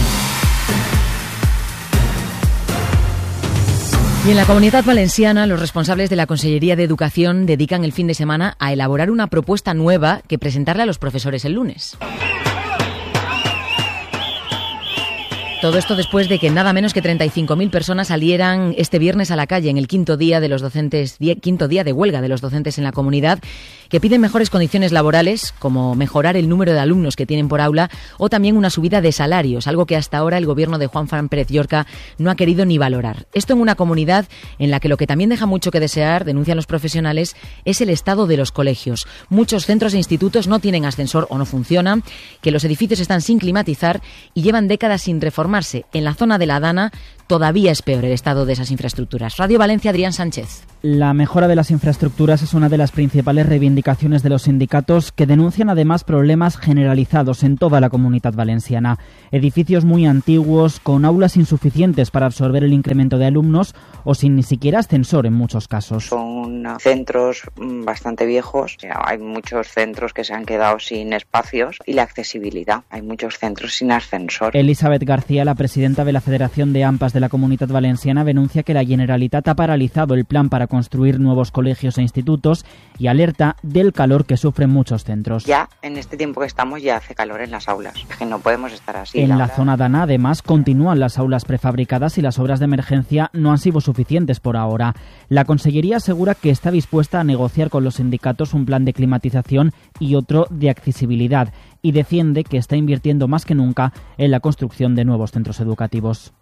Y en la Comunitat Valenciana, los responsables de la Consellería de Educación dedican el fin de semana a elaborar una propuesta nueva que presentarle a los profesores el lunes. Todo esto después de que nada menos que 35.000 personas salieran este viernes a la calle en el quinto día de huelga de los docentes en la comunidad, que piden mejores condiciones laborales, como mejorar el número de alumnos que tienen por aula o también una subida de salarios, algo que hasta ahora el gobierno de Juan Fran Pérez Llorca no ha querido ni valorar. Esto en una comunidad en la que lo que también deja mucho que desear, denuncian los profesionales, es el estado de los colegios. Muchos centros e institutos no tienen ascensor o no funcionan, que los edificios están sin climatizar y llevan décadas sin reformarse. En la zona de la Dana todavía es peor el estado de esas infraestructuras. Radio Valencia, Adrián Sánchez. La mejora de las infraestructuras es una de las principales reivindicaciones de los sindicatos, que denuncian además problemas generalizados en toda la Comunidad Valenciana. Edificios muy antiguos, con aulas insuficientes para absorber el incremento de alumnos o sin ni siquiera ascensor en muchos casos. Son centros bastante viejos, hay muchos centros que se han quedado sin espacios y la accesibilidad. Hay muchos centros sin ascensor. Elizabeth García, la presidenta de la Federación de AMPAs de la Comunidad Valenciana, denuncia que la Generalitat ha paralizado el plan para construir nuevos colegios e institutos y alerta del calor que sufren muchos centros. Ya en este tiempo que estamos ya hace calor en las aulas, es que no podemos estar así. En la zona Dana, además, continúan las aulas prefabricadas y las obras de emergencia no han sido suficientes por ahora. La Consellería asegura que está dispuesta a negociar con los sindicatos un plan de climatización y otro de accesibilidad, y defiende que está invirtiendo más que nunca en la construcción de nuevos centros educativos.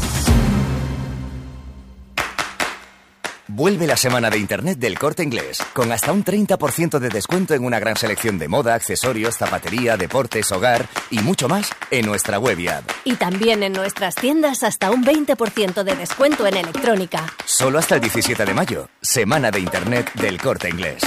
Vuelve la semana de Internet del Corte Inglés, con hasta un 30% de descuento en una gran selección de moda, accesorios, zapatería, deportes, hogar y mucho más en nuestra web y app. Y también en nuestras tiendas hasta un 20% de descuento en electrónica. Solo hasta el 17 de mayo, semana de Internet del Corte Inglés.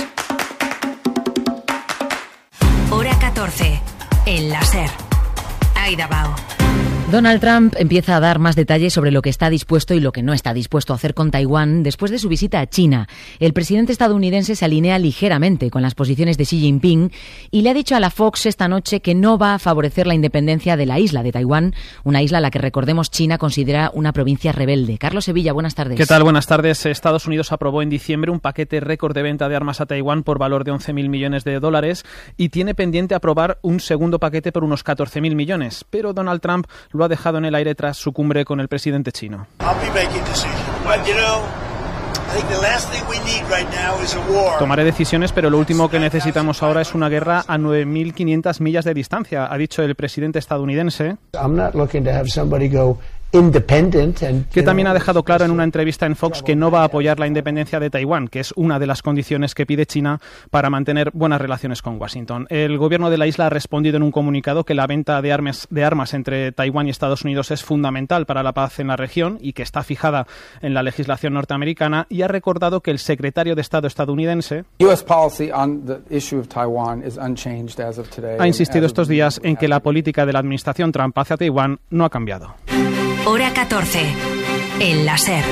Hora 14, el láser. Aida Bao. Donald Trump empieza a dar más detalles sobre lo que está dispuesto y lo que no está dispuesto a hacer con Taiwán después de su visita a China. El presidente estadounidense se alinea ligeramente con las posiciones de Xi Jinping y le ha dicho a la Fox esta noche que no va a favorecer la independencia de la isla de Taiwán, una isla a la que, recordemos, China considera una provincia rebelde. Carlos Sevilla, buenas tardes. ¿Qué tal? Buenas tardes. Estados Unidos aprobó en diciembre un paquete récord de venta de armas a Taiwán por valor de 11.000 millones de dólares y tiene pendiente aprobar un segundo paquete por unos 14.000 millones. Pero Donald Trump lo ha dejado en el aire tras su cumbre con el presidente chino. Tomaré decisiones, pero lo último que necesitamos ahora es una guerra a 9.500 millas de distancia, ha dicho el presidente estadounidense, que también ha dejado claro en una entrevista en Fox que no va a apoyar la independencia de Taiwán, que es una de las condiciones que pide China para mantener buenas relaciones con Washington. El gobierno de la isla ha respondido en un comunicado que la venta de armas entre Taiwán y Estados Unidos es fundamental para la paz en la región y que está fijada en la legislación norteamericana, y ha recordado que el secretario de Estado estadounidense ha insistido estos días en que la política de la administración Trump hacia Taiwán no ha cambiado. Hora 14, el láser.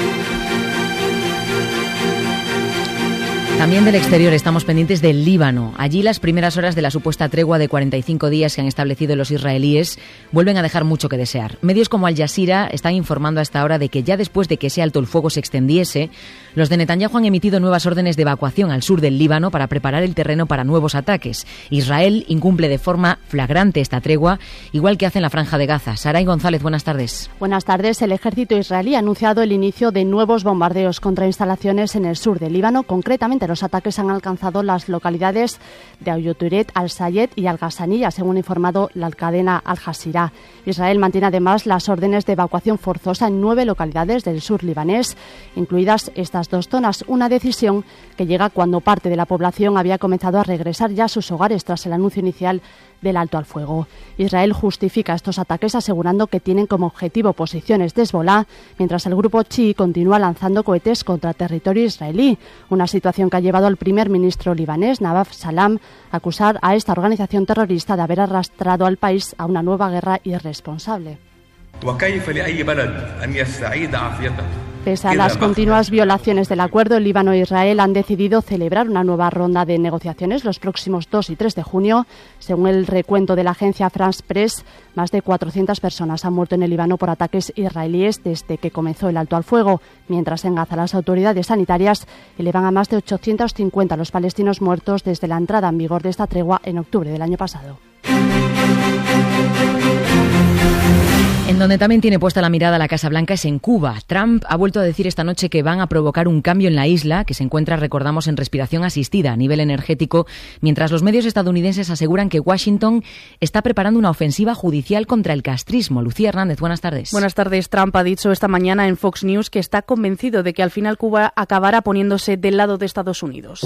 También del exterior estamos pendientes del Líbano. Allí las primeras horas de la supuesta tregua de 45 días que han establecido los israelíes vuelven a dejar mucho que desear. Medios como Al Jazeera están informando a esta hora de que ya después de que ese alto el fuego se extendiese, los de Netanyahu han emitido nuevas órdenes de evacuación al sur del Líbano para preparar el terreno para nuevos ataques. Israel incumple de forma flagrante esta tregua, igual que hace en la Franja de Gaza. Saray González, buenas tardes. Buenas tardes. El ejército israelí ha anunciado el inicio de nuevos bombardeos contra instalaciones en el sur del Líbano. Concretamente, los ataques han alcanzado las localidades de Ayoturet, Al-Sayed y Al-Ghazaniyya, según ha informado la cadena Al Jazeera. Israel mantiene además las órdenes de evacuación forzosa en 9 localidades del sur libanés, incluidas estas 2 zonas, una decisión que llega cuando parte de la población había comenzado a regresar ya a sus hogares tras el anuncio inicial del alto al fuego. Israel justifica estos ataques asegurando que tienen como objetivo posiciones de Hezbollah, mientras el grupo chií continúa lanzando cohetes contra territorio israelí, una situación que ha llevado al primer ministro libanés, Nawaf Salam, a acusar a esta organización terrorista de haber arrastrado al país a una nueva guerra irresponsable. Pese a las continuas violaciones del acuerdo, el Líbano e Israel han decidido celebrar una nueva ronda de negociaciones los próximos 2 y 3 de junio. Según el recuento de la agencia France Press, más de 400 personas han muerto en el Líbano por ataques israelíes desde que comenzó el alto al fuego, mientras en Gaza las autoridades sanitarias elevan a más de 850 los palestinos muertos desde la entrada en vigor de esta tregua en octubre del año pasado. En En donde también tiene puesta la mirada la Casa Blanca es en Cuba. Trump ha vuelto a decir esta noche que van a provocar un cambio en la isla, que se encuentra, recordamos, en respiración asistida a nivel energético, mientras los medios estadounidenses aseguran que Washington está preparando una ofensiva judicial contra el castrismo. Lucía Hernández, buenas tardes. Buenas tardes. Trump ha dicho esta mañana en Fox News que está convencido de que al final Cuba acabará poniéndose del lado de Estados Unidos.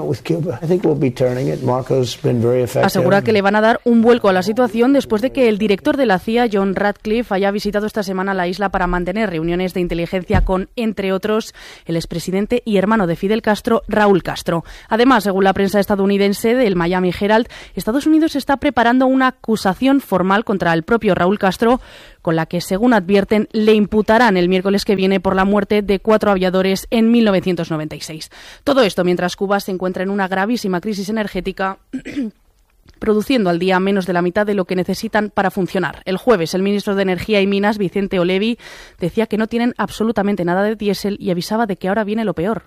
Asegura que le van a dar un vuelco a la situación después de que el director de la CIA, John Ratcliffe, haya visitado esta semana la isla para mantener reuniones de inteligencia con, entre otros, el expresidente y hermano de Fidel Castro, Raúl Castro. Además, según la prensa estadounidense del Miami Herald, Estados Unidos está preparando una acusación formal contra el propio Raúl Castro, con la que, según advierten, le imputarán el miércoles que viene por la muerte de 4 aviadores en 1996. Todo esto mientras Cuba se encuentra en una gravísima crisis energética produciendo al día menos de la mitad de lo que necesitan para funcionar. El jueves, el ministro de Energía y Minas, Vicente Olevi, decía que no tienen absolutamente nada de diésel y avisaba de que ahora viene lo peor.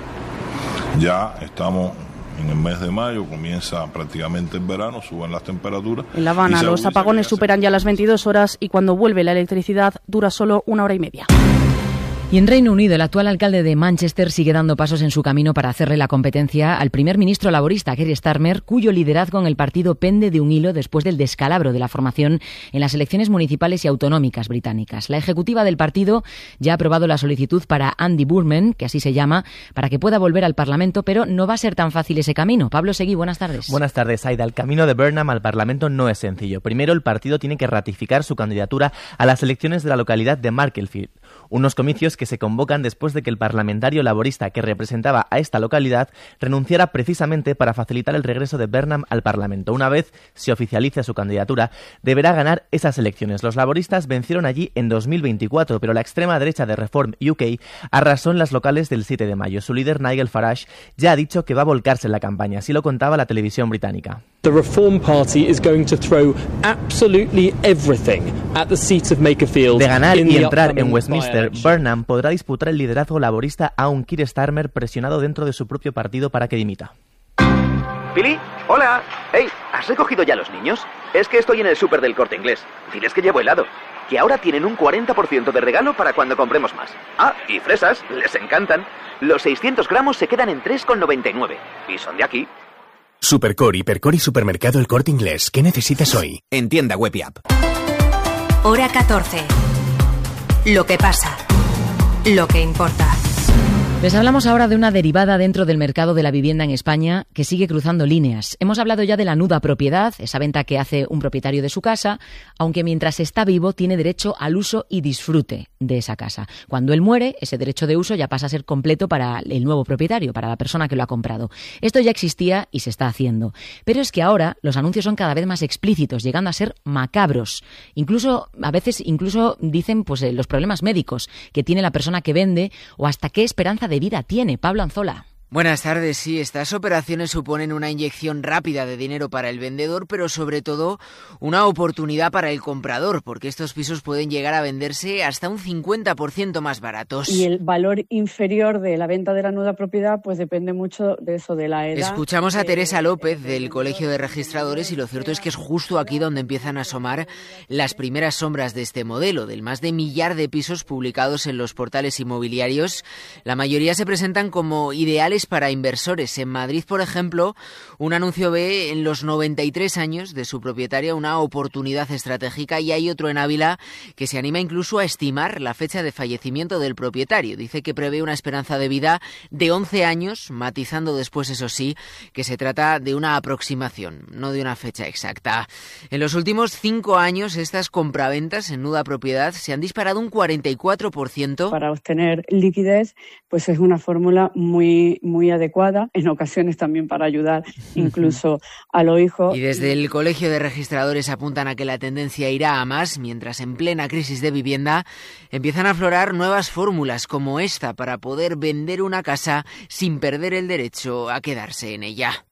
Ya estamos en el mes de mayo, comienza prácticamente el verano, suben las temperaturas. En La Habana, los apagones superan ya las 22 horas y cuando vuelve la electricidad dura solo 1 hora y media. Y en Reino Unido, el actual alcalde de Manchester sigue dando pasos en su camino para hacerle la competencia al primer ministro laborista, Keir Starmer, cuyo liderazgo en el partido pende de un hilo después del descalabro de la formación en las elecciones municipales y autonómicas británicas. La ejecutiva del partido ya ha aprobado la solicitud para Andy Burnham, que así se llama, para que pueda volver al Parlamento, pero no va a ser tan fácil ese camino. Pablo Seguí, buenas tardes. Buenas tardes, Aida. El camino de Burnham al Parlamento no es sencillo. Primero, el partido tiene que ratificar su candidatura a las elecciones de la localidad de Macclesfield, unos comicios que se convocan después de que el parlamentario laborista que representaba a esta localidad renunciara precisamente para facilitar el regreso de Burnham al Parlamento. Una vez se oficialice su candidatura, deberá ganar esas elecciones. Los laboristas vencieron allí en 2024, pero la extrema derecha de Reform UK arrasó en las locales del 7 de mayo. Su líder, Nigel Farage, ya ha dicho que va a volcarse en la campaña. Así lo contaba la televisión británica. The Reform Party is going to throw absolutely everything at the seat of Makerfield. De ganar y entrar en Westminster, Burnham podrá disputar el liderazgo laborista a un Keir Starmer presionado dentro de su propio partido para que dimita. Pili, hola. Hey, ¿has recogido ya los niños? Es que estoy en el súper del Corte Inglés. Diles que llevo helado. Que ahora tienen un 40% de regalo para cuando compremos más. Ah, y fresas, les encantan. Los 600 gramos se quedan en 3,99. Y son de aquí. Supercore, Hipercore y Supermercado El Corte Inglés. ¿Qué necesitas hoy? En tienda web y app. Hora 14. Lo que pasa. Lo que importa. Les hablamos ahora de una derivada dentro del mercado de la vivienda en España que sigue cruzando líneas. Hemos hablado ya de la nuda propiedad, esa venta que hace un propietario de su casa, aunque mientras está vivo tiene derecho al uso y disfrute de esa casa. Cuando él muere, ese derecho de uso ya pasa a ser completo para el nuevo propietario, para la persona que lo ha comprado. Esto ya existía y se está haciendo. Pero es que ahora los anuncios son cada vez más explícitos, llegando a ser macabros. Incluso, a veces, dicen pues los problemas médicos que tiene la persona que vende o hasta qué esperanza de vida tiene. Pablo Anzola. Buenas tardes. Sí, estas operaciones suponen una inyección rápida de dinero para el vendedor, pero sobre todo una oportunidad para el comprador, porque estos pisos pueden llegar a venderse hasta un 50% más baratos. Y el valor inferior de la venta de la nuda propiedad pues depende mucho de eso, de la edad. Escuchamos a Teresa López del Colegio de Registradores y lo cierto es que es justo aquí donde empiezan a asomar las primeras sombras de este modelo. Del más de 1 millar de pisos publicados en los portales inmobiliarios, la mayoría se presentan como ideales para inversores. En Madrid, por ejemplo, un anuncio ve en los 93 años de su propietaria una oportunidad estratégica y hay otro en Ávila que se anima incluso a estimar la fecha de fallecimiento del propietario. Dice que prevé una esperanza de vida de 11 años, matizando después, eso sí, que se trata de una aproximación, no de una fecha exacta. En los últimos 5 años, estas compraventas en nuda propiedad se han disparado un 44%. Para obtener liquidez, pues es una fórmula muy adecuada, en ocasiones también para ayudar incluso a los hijos. Y desde el Colegio de Registradores apuntan a que la tendencia irá a más, mientras en plena crisis de vivienda empiezan a aflorar nuevas fórmulas como esta para poder vender una casa sin perder el derecho a quedarse en ella.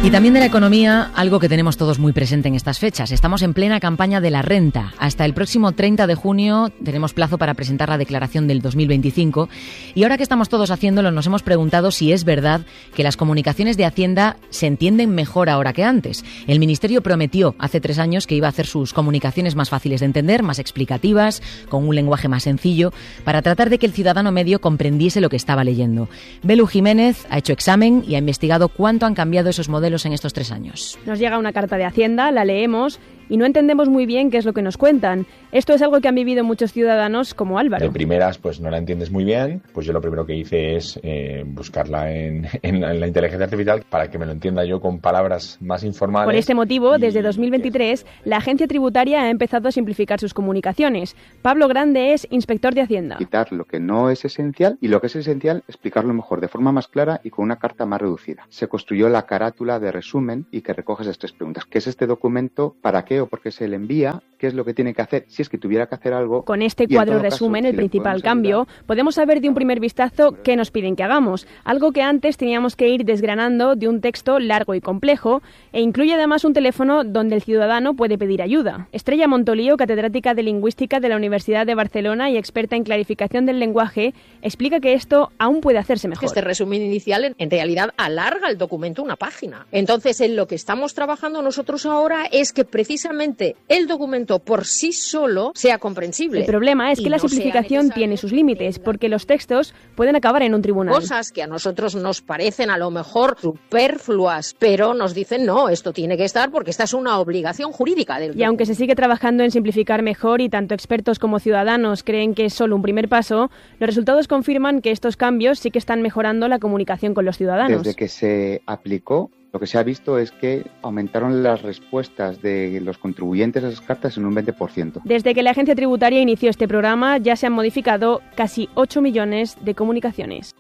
Y también de la economía, algo que tenemos todos muy presente en estas fechas. Estamos en plena campaña de la renta. Hasta el próximo 30 de junio tenemos plazo para presentar la declaración del 2025. Y ahora que estamos todos haciéndolo, nos hemos preguntado si es verdad que las comunicaciones de Hacienda se entienden mejor ahora que antes. El Ministerio prometió hace 3 años que iba a hacer sus comunicaciones más fáciles de entender, más explicativas, con un lenguaje más sencillo, para tratar de que el ciudadano medio comprendiese lo que estaba leyendo. Belu Jiménez ha hecho examen y ha investigado cuánto han cambiado esos modelos en estos 3 años. Nos llega una carta de Hacienda, la leemos y no entendemos muy bien qué es lo que nos cuentan. Esto es algo que han vivido muchos ciudadanos como Álvaro. De primeras, pues no la entiendes muy bien, pues yo lo primero que hice es buscarla en la inteligencia artificial para que me lo entienda yo con palabras más informales. Por este motivo, desde 2023, la agencia tributaria ha empezado a simplificar sus comunicaciones. Pablo Grande es inspector de Hacienda. Quitar lo que no es esencial y lo que es esencial, explicarlo mejor, de forma más clara y con una carta más reducida. Se construyó la carátula de resumen y que recoge esas 3 preguntas. ¿Qué es este documento? ¿Para qué o por qué se le envía? ¿Qué es lo que tiene que hacer? Si es que tuviera que hacer algo. Con este cuadro resumen, el principal cambio, podemos saber de un primer vistazo qué nos piden que hagamos. Algo que antes teníamos que ir desgranando de un texto largo y complejo, e incluye además un teléfono donde el ciudadano puede pedir ayuda. Estrella Montolío, catedrática de Lingüística de la Universidad de Barcelona y experta en clarificación del lenguaje, explica que esto aún puede hacerse mejor. Este resumen inicial en realidad alarga el documento una página. Entonces, en lo que estamos trabajando nosotros ahora es que precisamente el documento por sí solo sea comprensible. El problema es que la simplificación tiene sus límites, porque los textos pueden acabar en un tribunal. Cosas que a nosotros nos parecen a lo mejor superfluas, pero nos dicen no, esto tiene que estar porque esta es una obligación jurídica del Y aunque se sigue trabajando en simplificar mejor y tanto expertos como ciudadanos creen que es solo un primer paso, los resultados confirman que estos cambios sí que están mejorando la comunicación con los ciudadanos. Desde que se aplicó, lo que se ha visto es que aumentaron las respuestas de los contribuyentes a esas cartas en un 20%. Desde que la agencia tributaria inició este programa, ya se han modificado casi 8 millones de comunicaciones.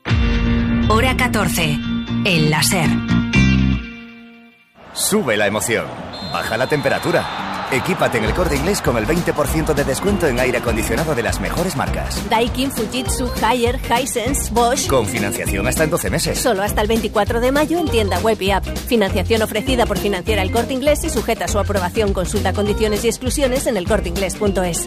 Hora 14. El láser. Sube la emoción. Baja la temperatura. Equípate en El Corte Inglés con el 20% de descuento en aire acondicionado de las mejores marcas. Daikin, Fujitsu, Haier, Hisense, Bosch. Con financiación hasta en 12 meses. Solo hasta el 24 de mayo en tienda web y app. Financiación ofrecida por Financiera El Corte Inglés y sujeta a su aprobación. Consulta condiciones y exclusiones en elcorteinglés.es.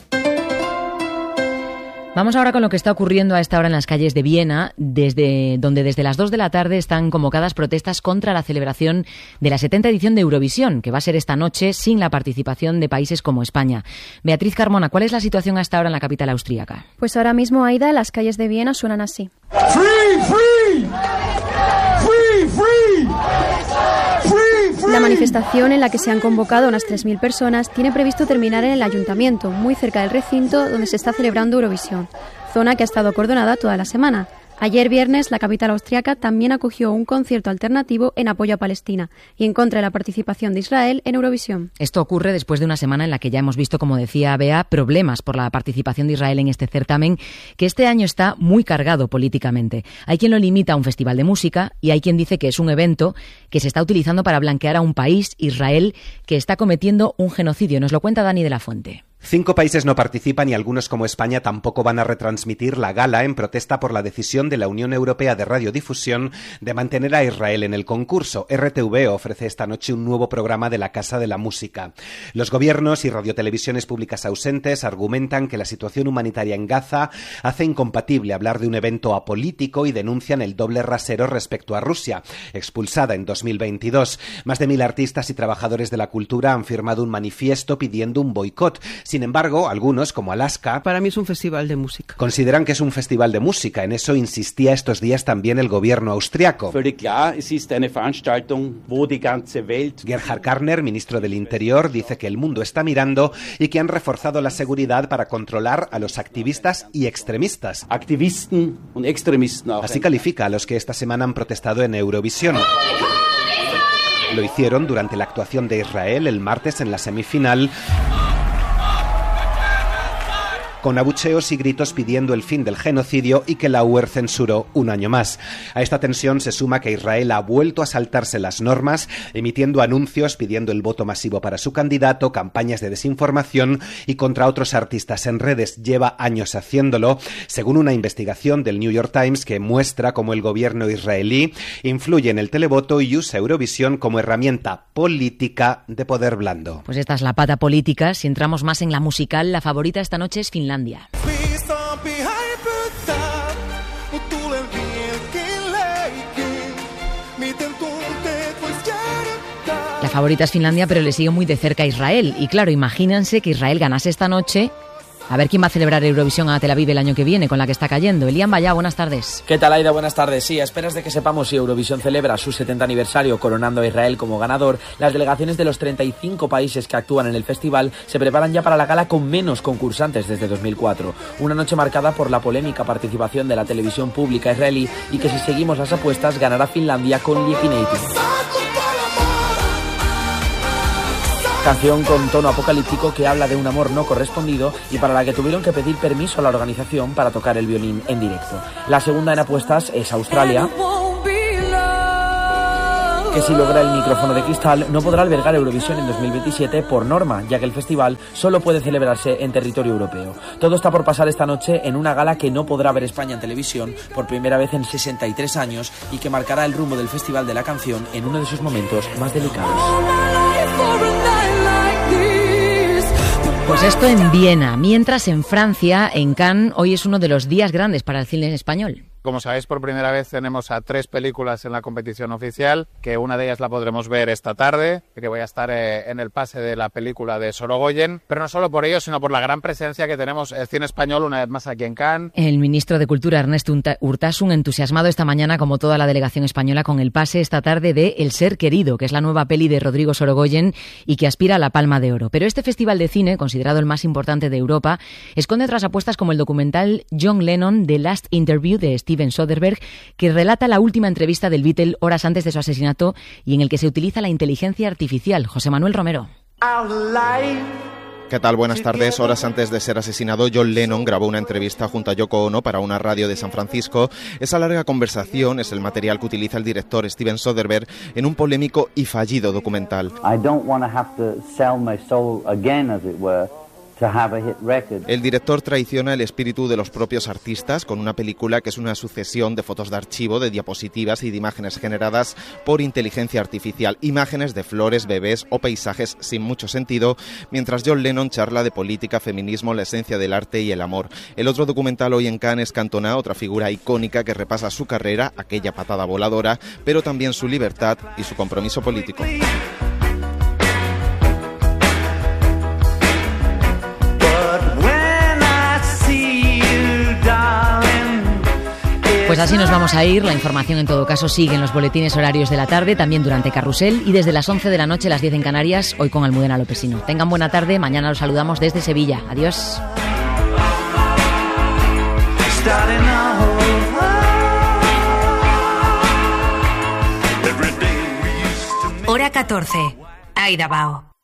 Vamos ahora con lo que está ocurriendo a esta hora en las calles de Viena, donde desde las 2 de la tarde están convocadas protestas contra la celebración de la 70ª edición de Eurovisión, que va a ser esta noche sin la participación de países como España. Beatriz Carmona, ¿cuál es la situación hasta ahora en la capital austríaca? Pues ahora mismo, Aida, las calles de Viena suenan así. ¡Free, free! ¡Free, free! La manifestación, en la que se han convocado unas 3.000 personas, tiene previsto terminar en el ayuntamiento, muy cerca del recinto donde se está celebrando Eurovisión, zona que ha estado acordonada toda la semana. Ayer viernes, la capital austriaca también acogió un concierto alternativo en apoyo a Palestina y en contra de la participación de Israel en Eurovisión. Esto ocurre después de una semana en la que ya hemos visto, como decía Bea, problemas por la participación de Israel en este certamen, que este año está muy cargado políticamente. Hay quien lo limita a un festival de música y hay quien dice que es un evento que se está utilizando para blanquear a un país, Israel, que está cometiendo un genocidio. Nos lo cuenta Dani de la Fuente. 5 países no participan y algunos como España tampoco van a retransmitir la gala en protesta por la decisión de la Unión Europea de Radiodifusión de mantener a Israel en el concurso. RTV ofrece esta noche un nuevo programa de la Casa de la Música. Los gobiernos y radiotelevisiones públicas ausentes argumentan que la situación humanitaria en Gaza hace incompatible hablar de un evento apolítico y denuncian el doble rasero respecto a Rusia, expulsada en 2022. Más de 1.000 artistas y trabajadores de la cultura han firmado un manifiesto pidiendo un boicot. Sin embargo, algunos, como Alaska... Para mí es un festival de música. Consideran que es un festival de música. En eso insistía estos días también el gobierno austriaco. Gerhard Karner, ministro del Interior, dice que el mundo está mirando y que han reforzado la seguridad para controlar a los activistas y extremistas. Así califica a los que esta semana han protestado en Eurovisión. Lo hicieron durante la actuación de Israel el martes en la semifinal con abucheos y gritos pidiendo el fin del genocidio y que la UER censuró un año más. A esta tensión se suma que Israel ha vuelto a saltarse las normas, emitiendo anuncios pidiendo el voto masivo para su candidato, campañas de desinformación y contra otros artistas en redes. Lleva años haciéndolo, según una investigación del New York Times que muestra cómo el gobierno israelí influye en el televoto y usa Eurovisión como herramienta política de poder blando. Pues esta es la pata política. Si entramos más en la musical, la favorita esta noche es Finlandia. La favorita es Finlandia, pero le sigue muy de cerca a Israel. Y claro, imagínense que Israel ganase esta noche. A ver quién va a celebrar Eurovisión a Tel Aviv el año que viene, con la que está cayendo. Elian Bayá, buenas tardes. ¿Qué tal, Aida? Buenas tardes. Sí, a esperas de que sepamos si Eurovisión celebra su 70 aniversario coronando a Israel como ganador, las delegaciones de los 35 países que actúan en el festival se preparan ya para la gala con menos concursantes desde 2004. Una noche marcada por la polémica participación de la televisión pública israelí y que, si seguimos las apuestas, ganará Finlandia con Liekinating. Canción con tono apocalíptico que habla de un amor no correspondido y para la que tuvieron que pedir permiso a la organización para tocar el violín en directo. La segunda en apuestas es Australia, que si logra el micrófono de cristal no podrá albergar Eurovisión en 2027 por norma, ya que el festival solo puede celebrarse en territorio europeo. Todo está por pasar esta noche en una gala que no podrá ver España en televisión por primera vez en 63 años y que marcará el rumbo del Festival de la Canción en uno de sus momentos más delicados. Pues esto en Viena, mientras en Francia, en Cannes, hoy es uno de los días grandes para el cine español. Como sabéis, por primera vez tenemos a 3 películas en la competición oficial, que una de ellas la podremos ver esta tarde, que voy a estar en el pase de la película de Sorogoyen, pero no solo por ello, sino por la gran presencia que tenemos el cine español una vez más aquí en Cannes. El ministro de Cultura, Ernest Urtasun, entusiasmado esta mañana, como toda la delegación española, con el pase esta tarde de El ser querido, que es la nueva peli de Rodrigo Sorogoyen y que aspira a la Palma de Oro. Pero este festival de cine, considerado el más importante de Europa, esconde otras apuestas como el documental John Lennon, The Last Interview, de Steven Soderbergh, que relata la última entrevista del Beatle horas antes de su asesinato y en el que se utiliza la inteligencia artificial. José Manuel Romero. ¿Qué tal? Buenas tardes. Horas antes de ser asesinado, John Lennon grabó una entrevista junto a Yoko Ono para una radio de San Francisco. Esa larga conversación es el material que utiliza el director Steven Soderbergh en un polémico y fallido documental. El director traiciona el espíritu de los propios artistas con una película que es una sucesión de fotos de archivo, de diapositivas y de imágenes generadas por inteligencia artificial, imágenes de flores, bebés o paisajes sin mucho sentido, mientras John Lennon charla de política, feminismo, la esencia del arte y el amor. El otro documental hoy en Cannes es Cantona, otra figura icónica que repasa su carrera, aquella patada voladora, pero también su libertad y su compromiso político. Pues así nos vamos a ir. La información, en todo caso, sigue en los boletines horarios de la tarde, también durante Carrusel y desde las 11 de la noche, las 10 en Canarias, hoy con Almudena Lopesino. Tengan buena tarde, mañana los saludamos desde Sevilla. Adiós. Hora 14. Aida Bao.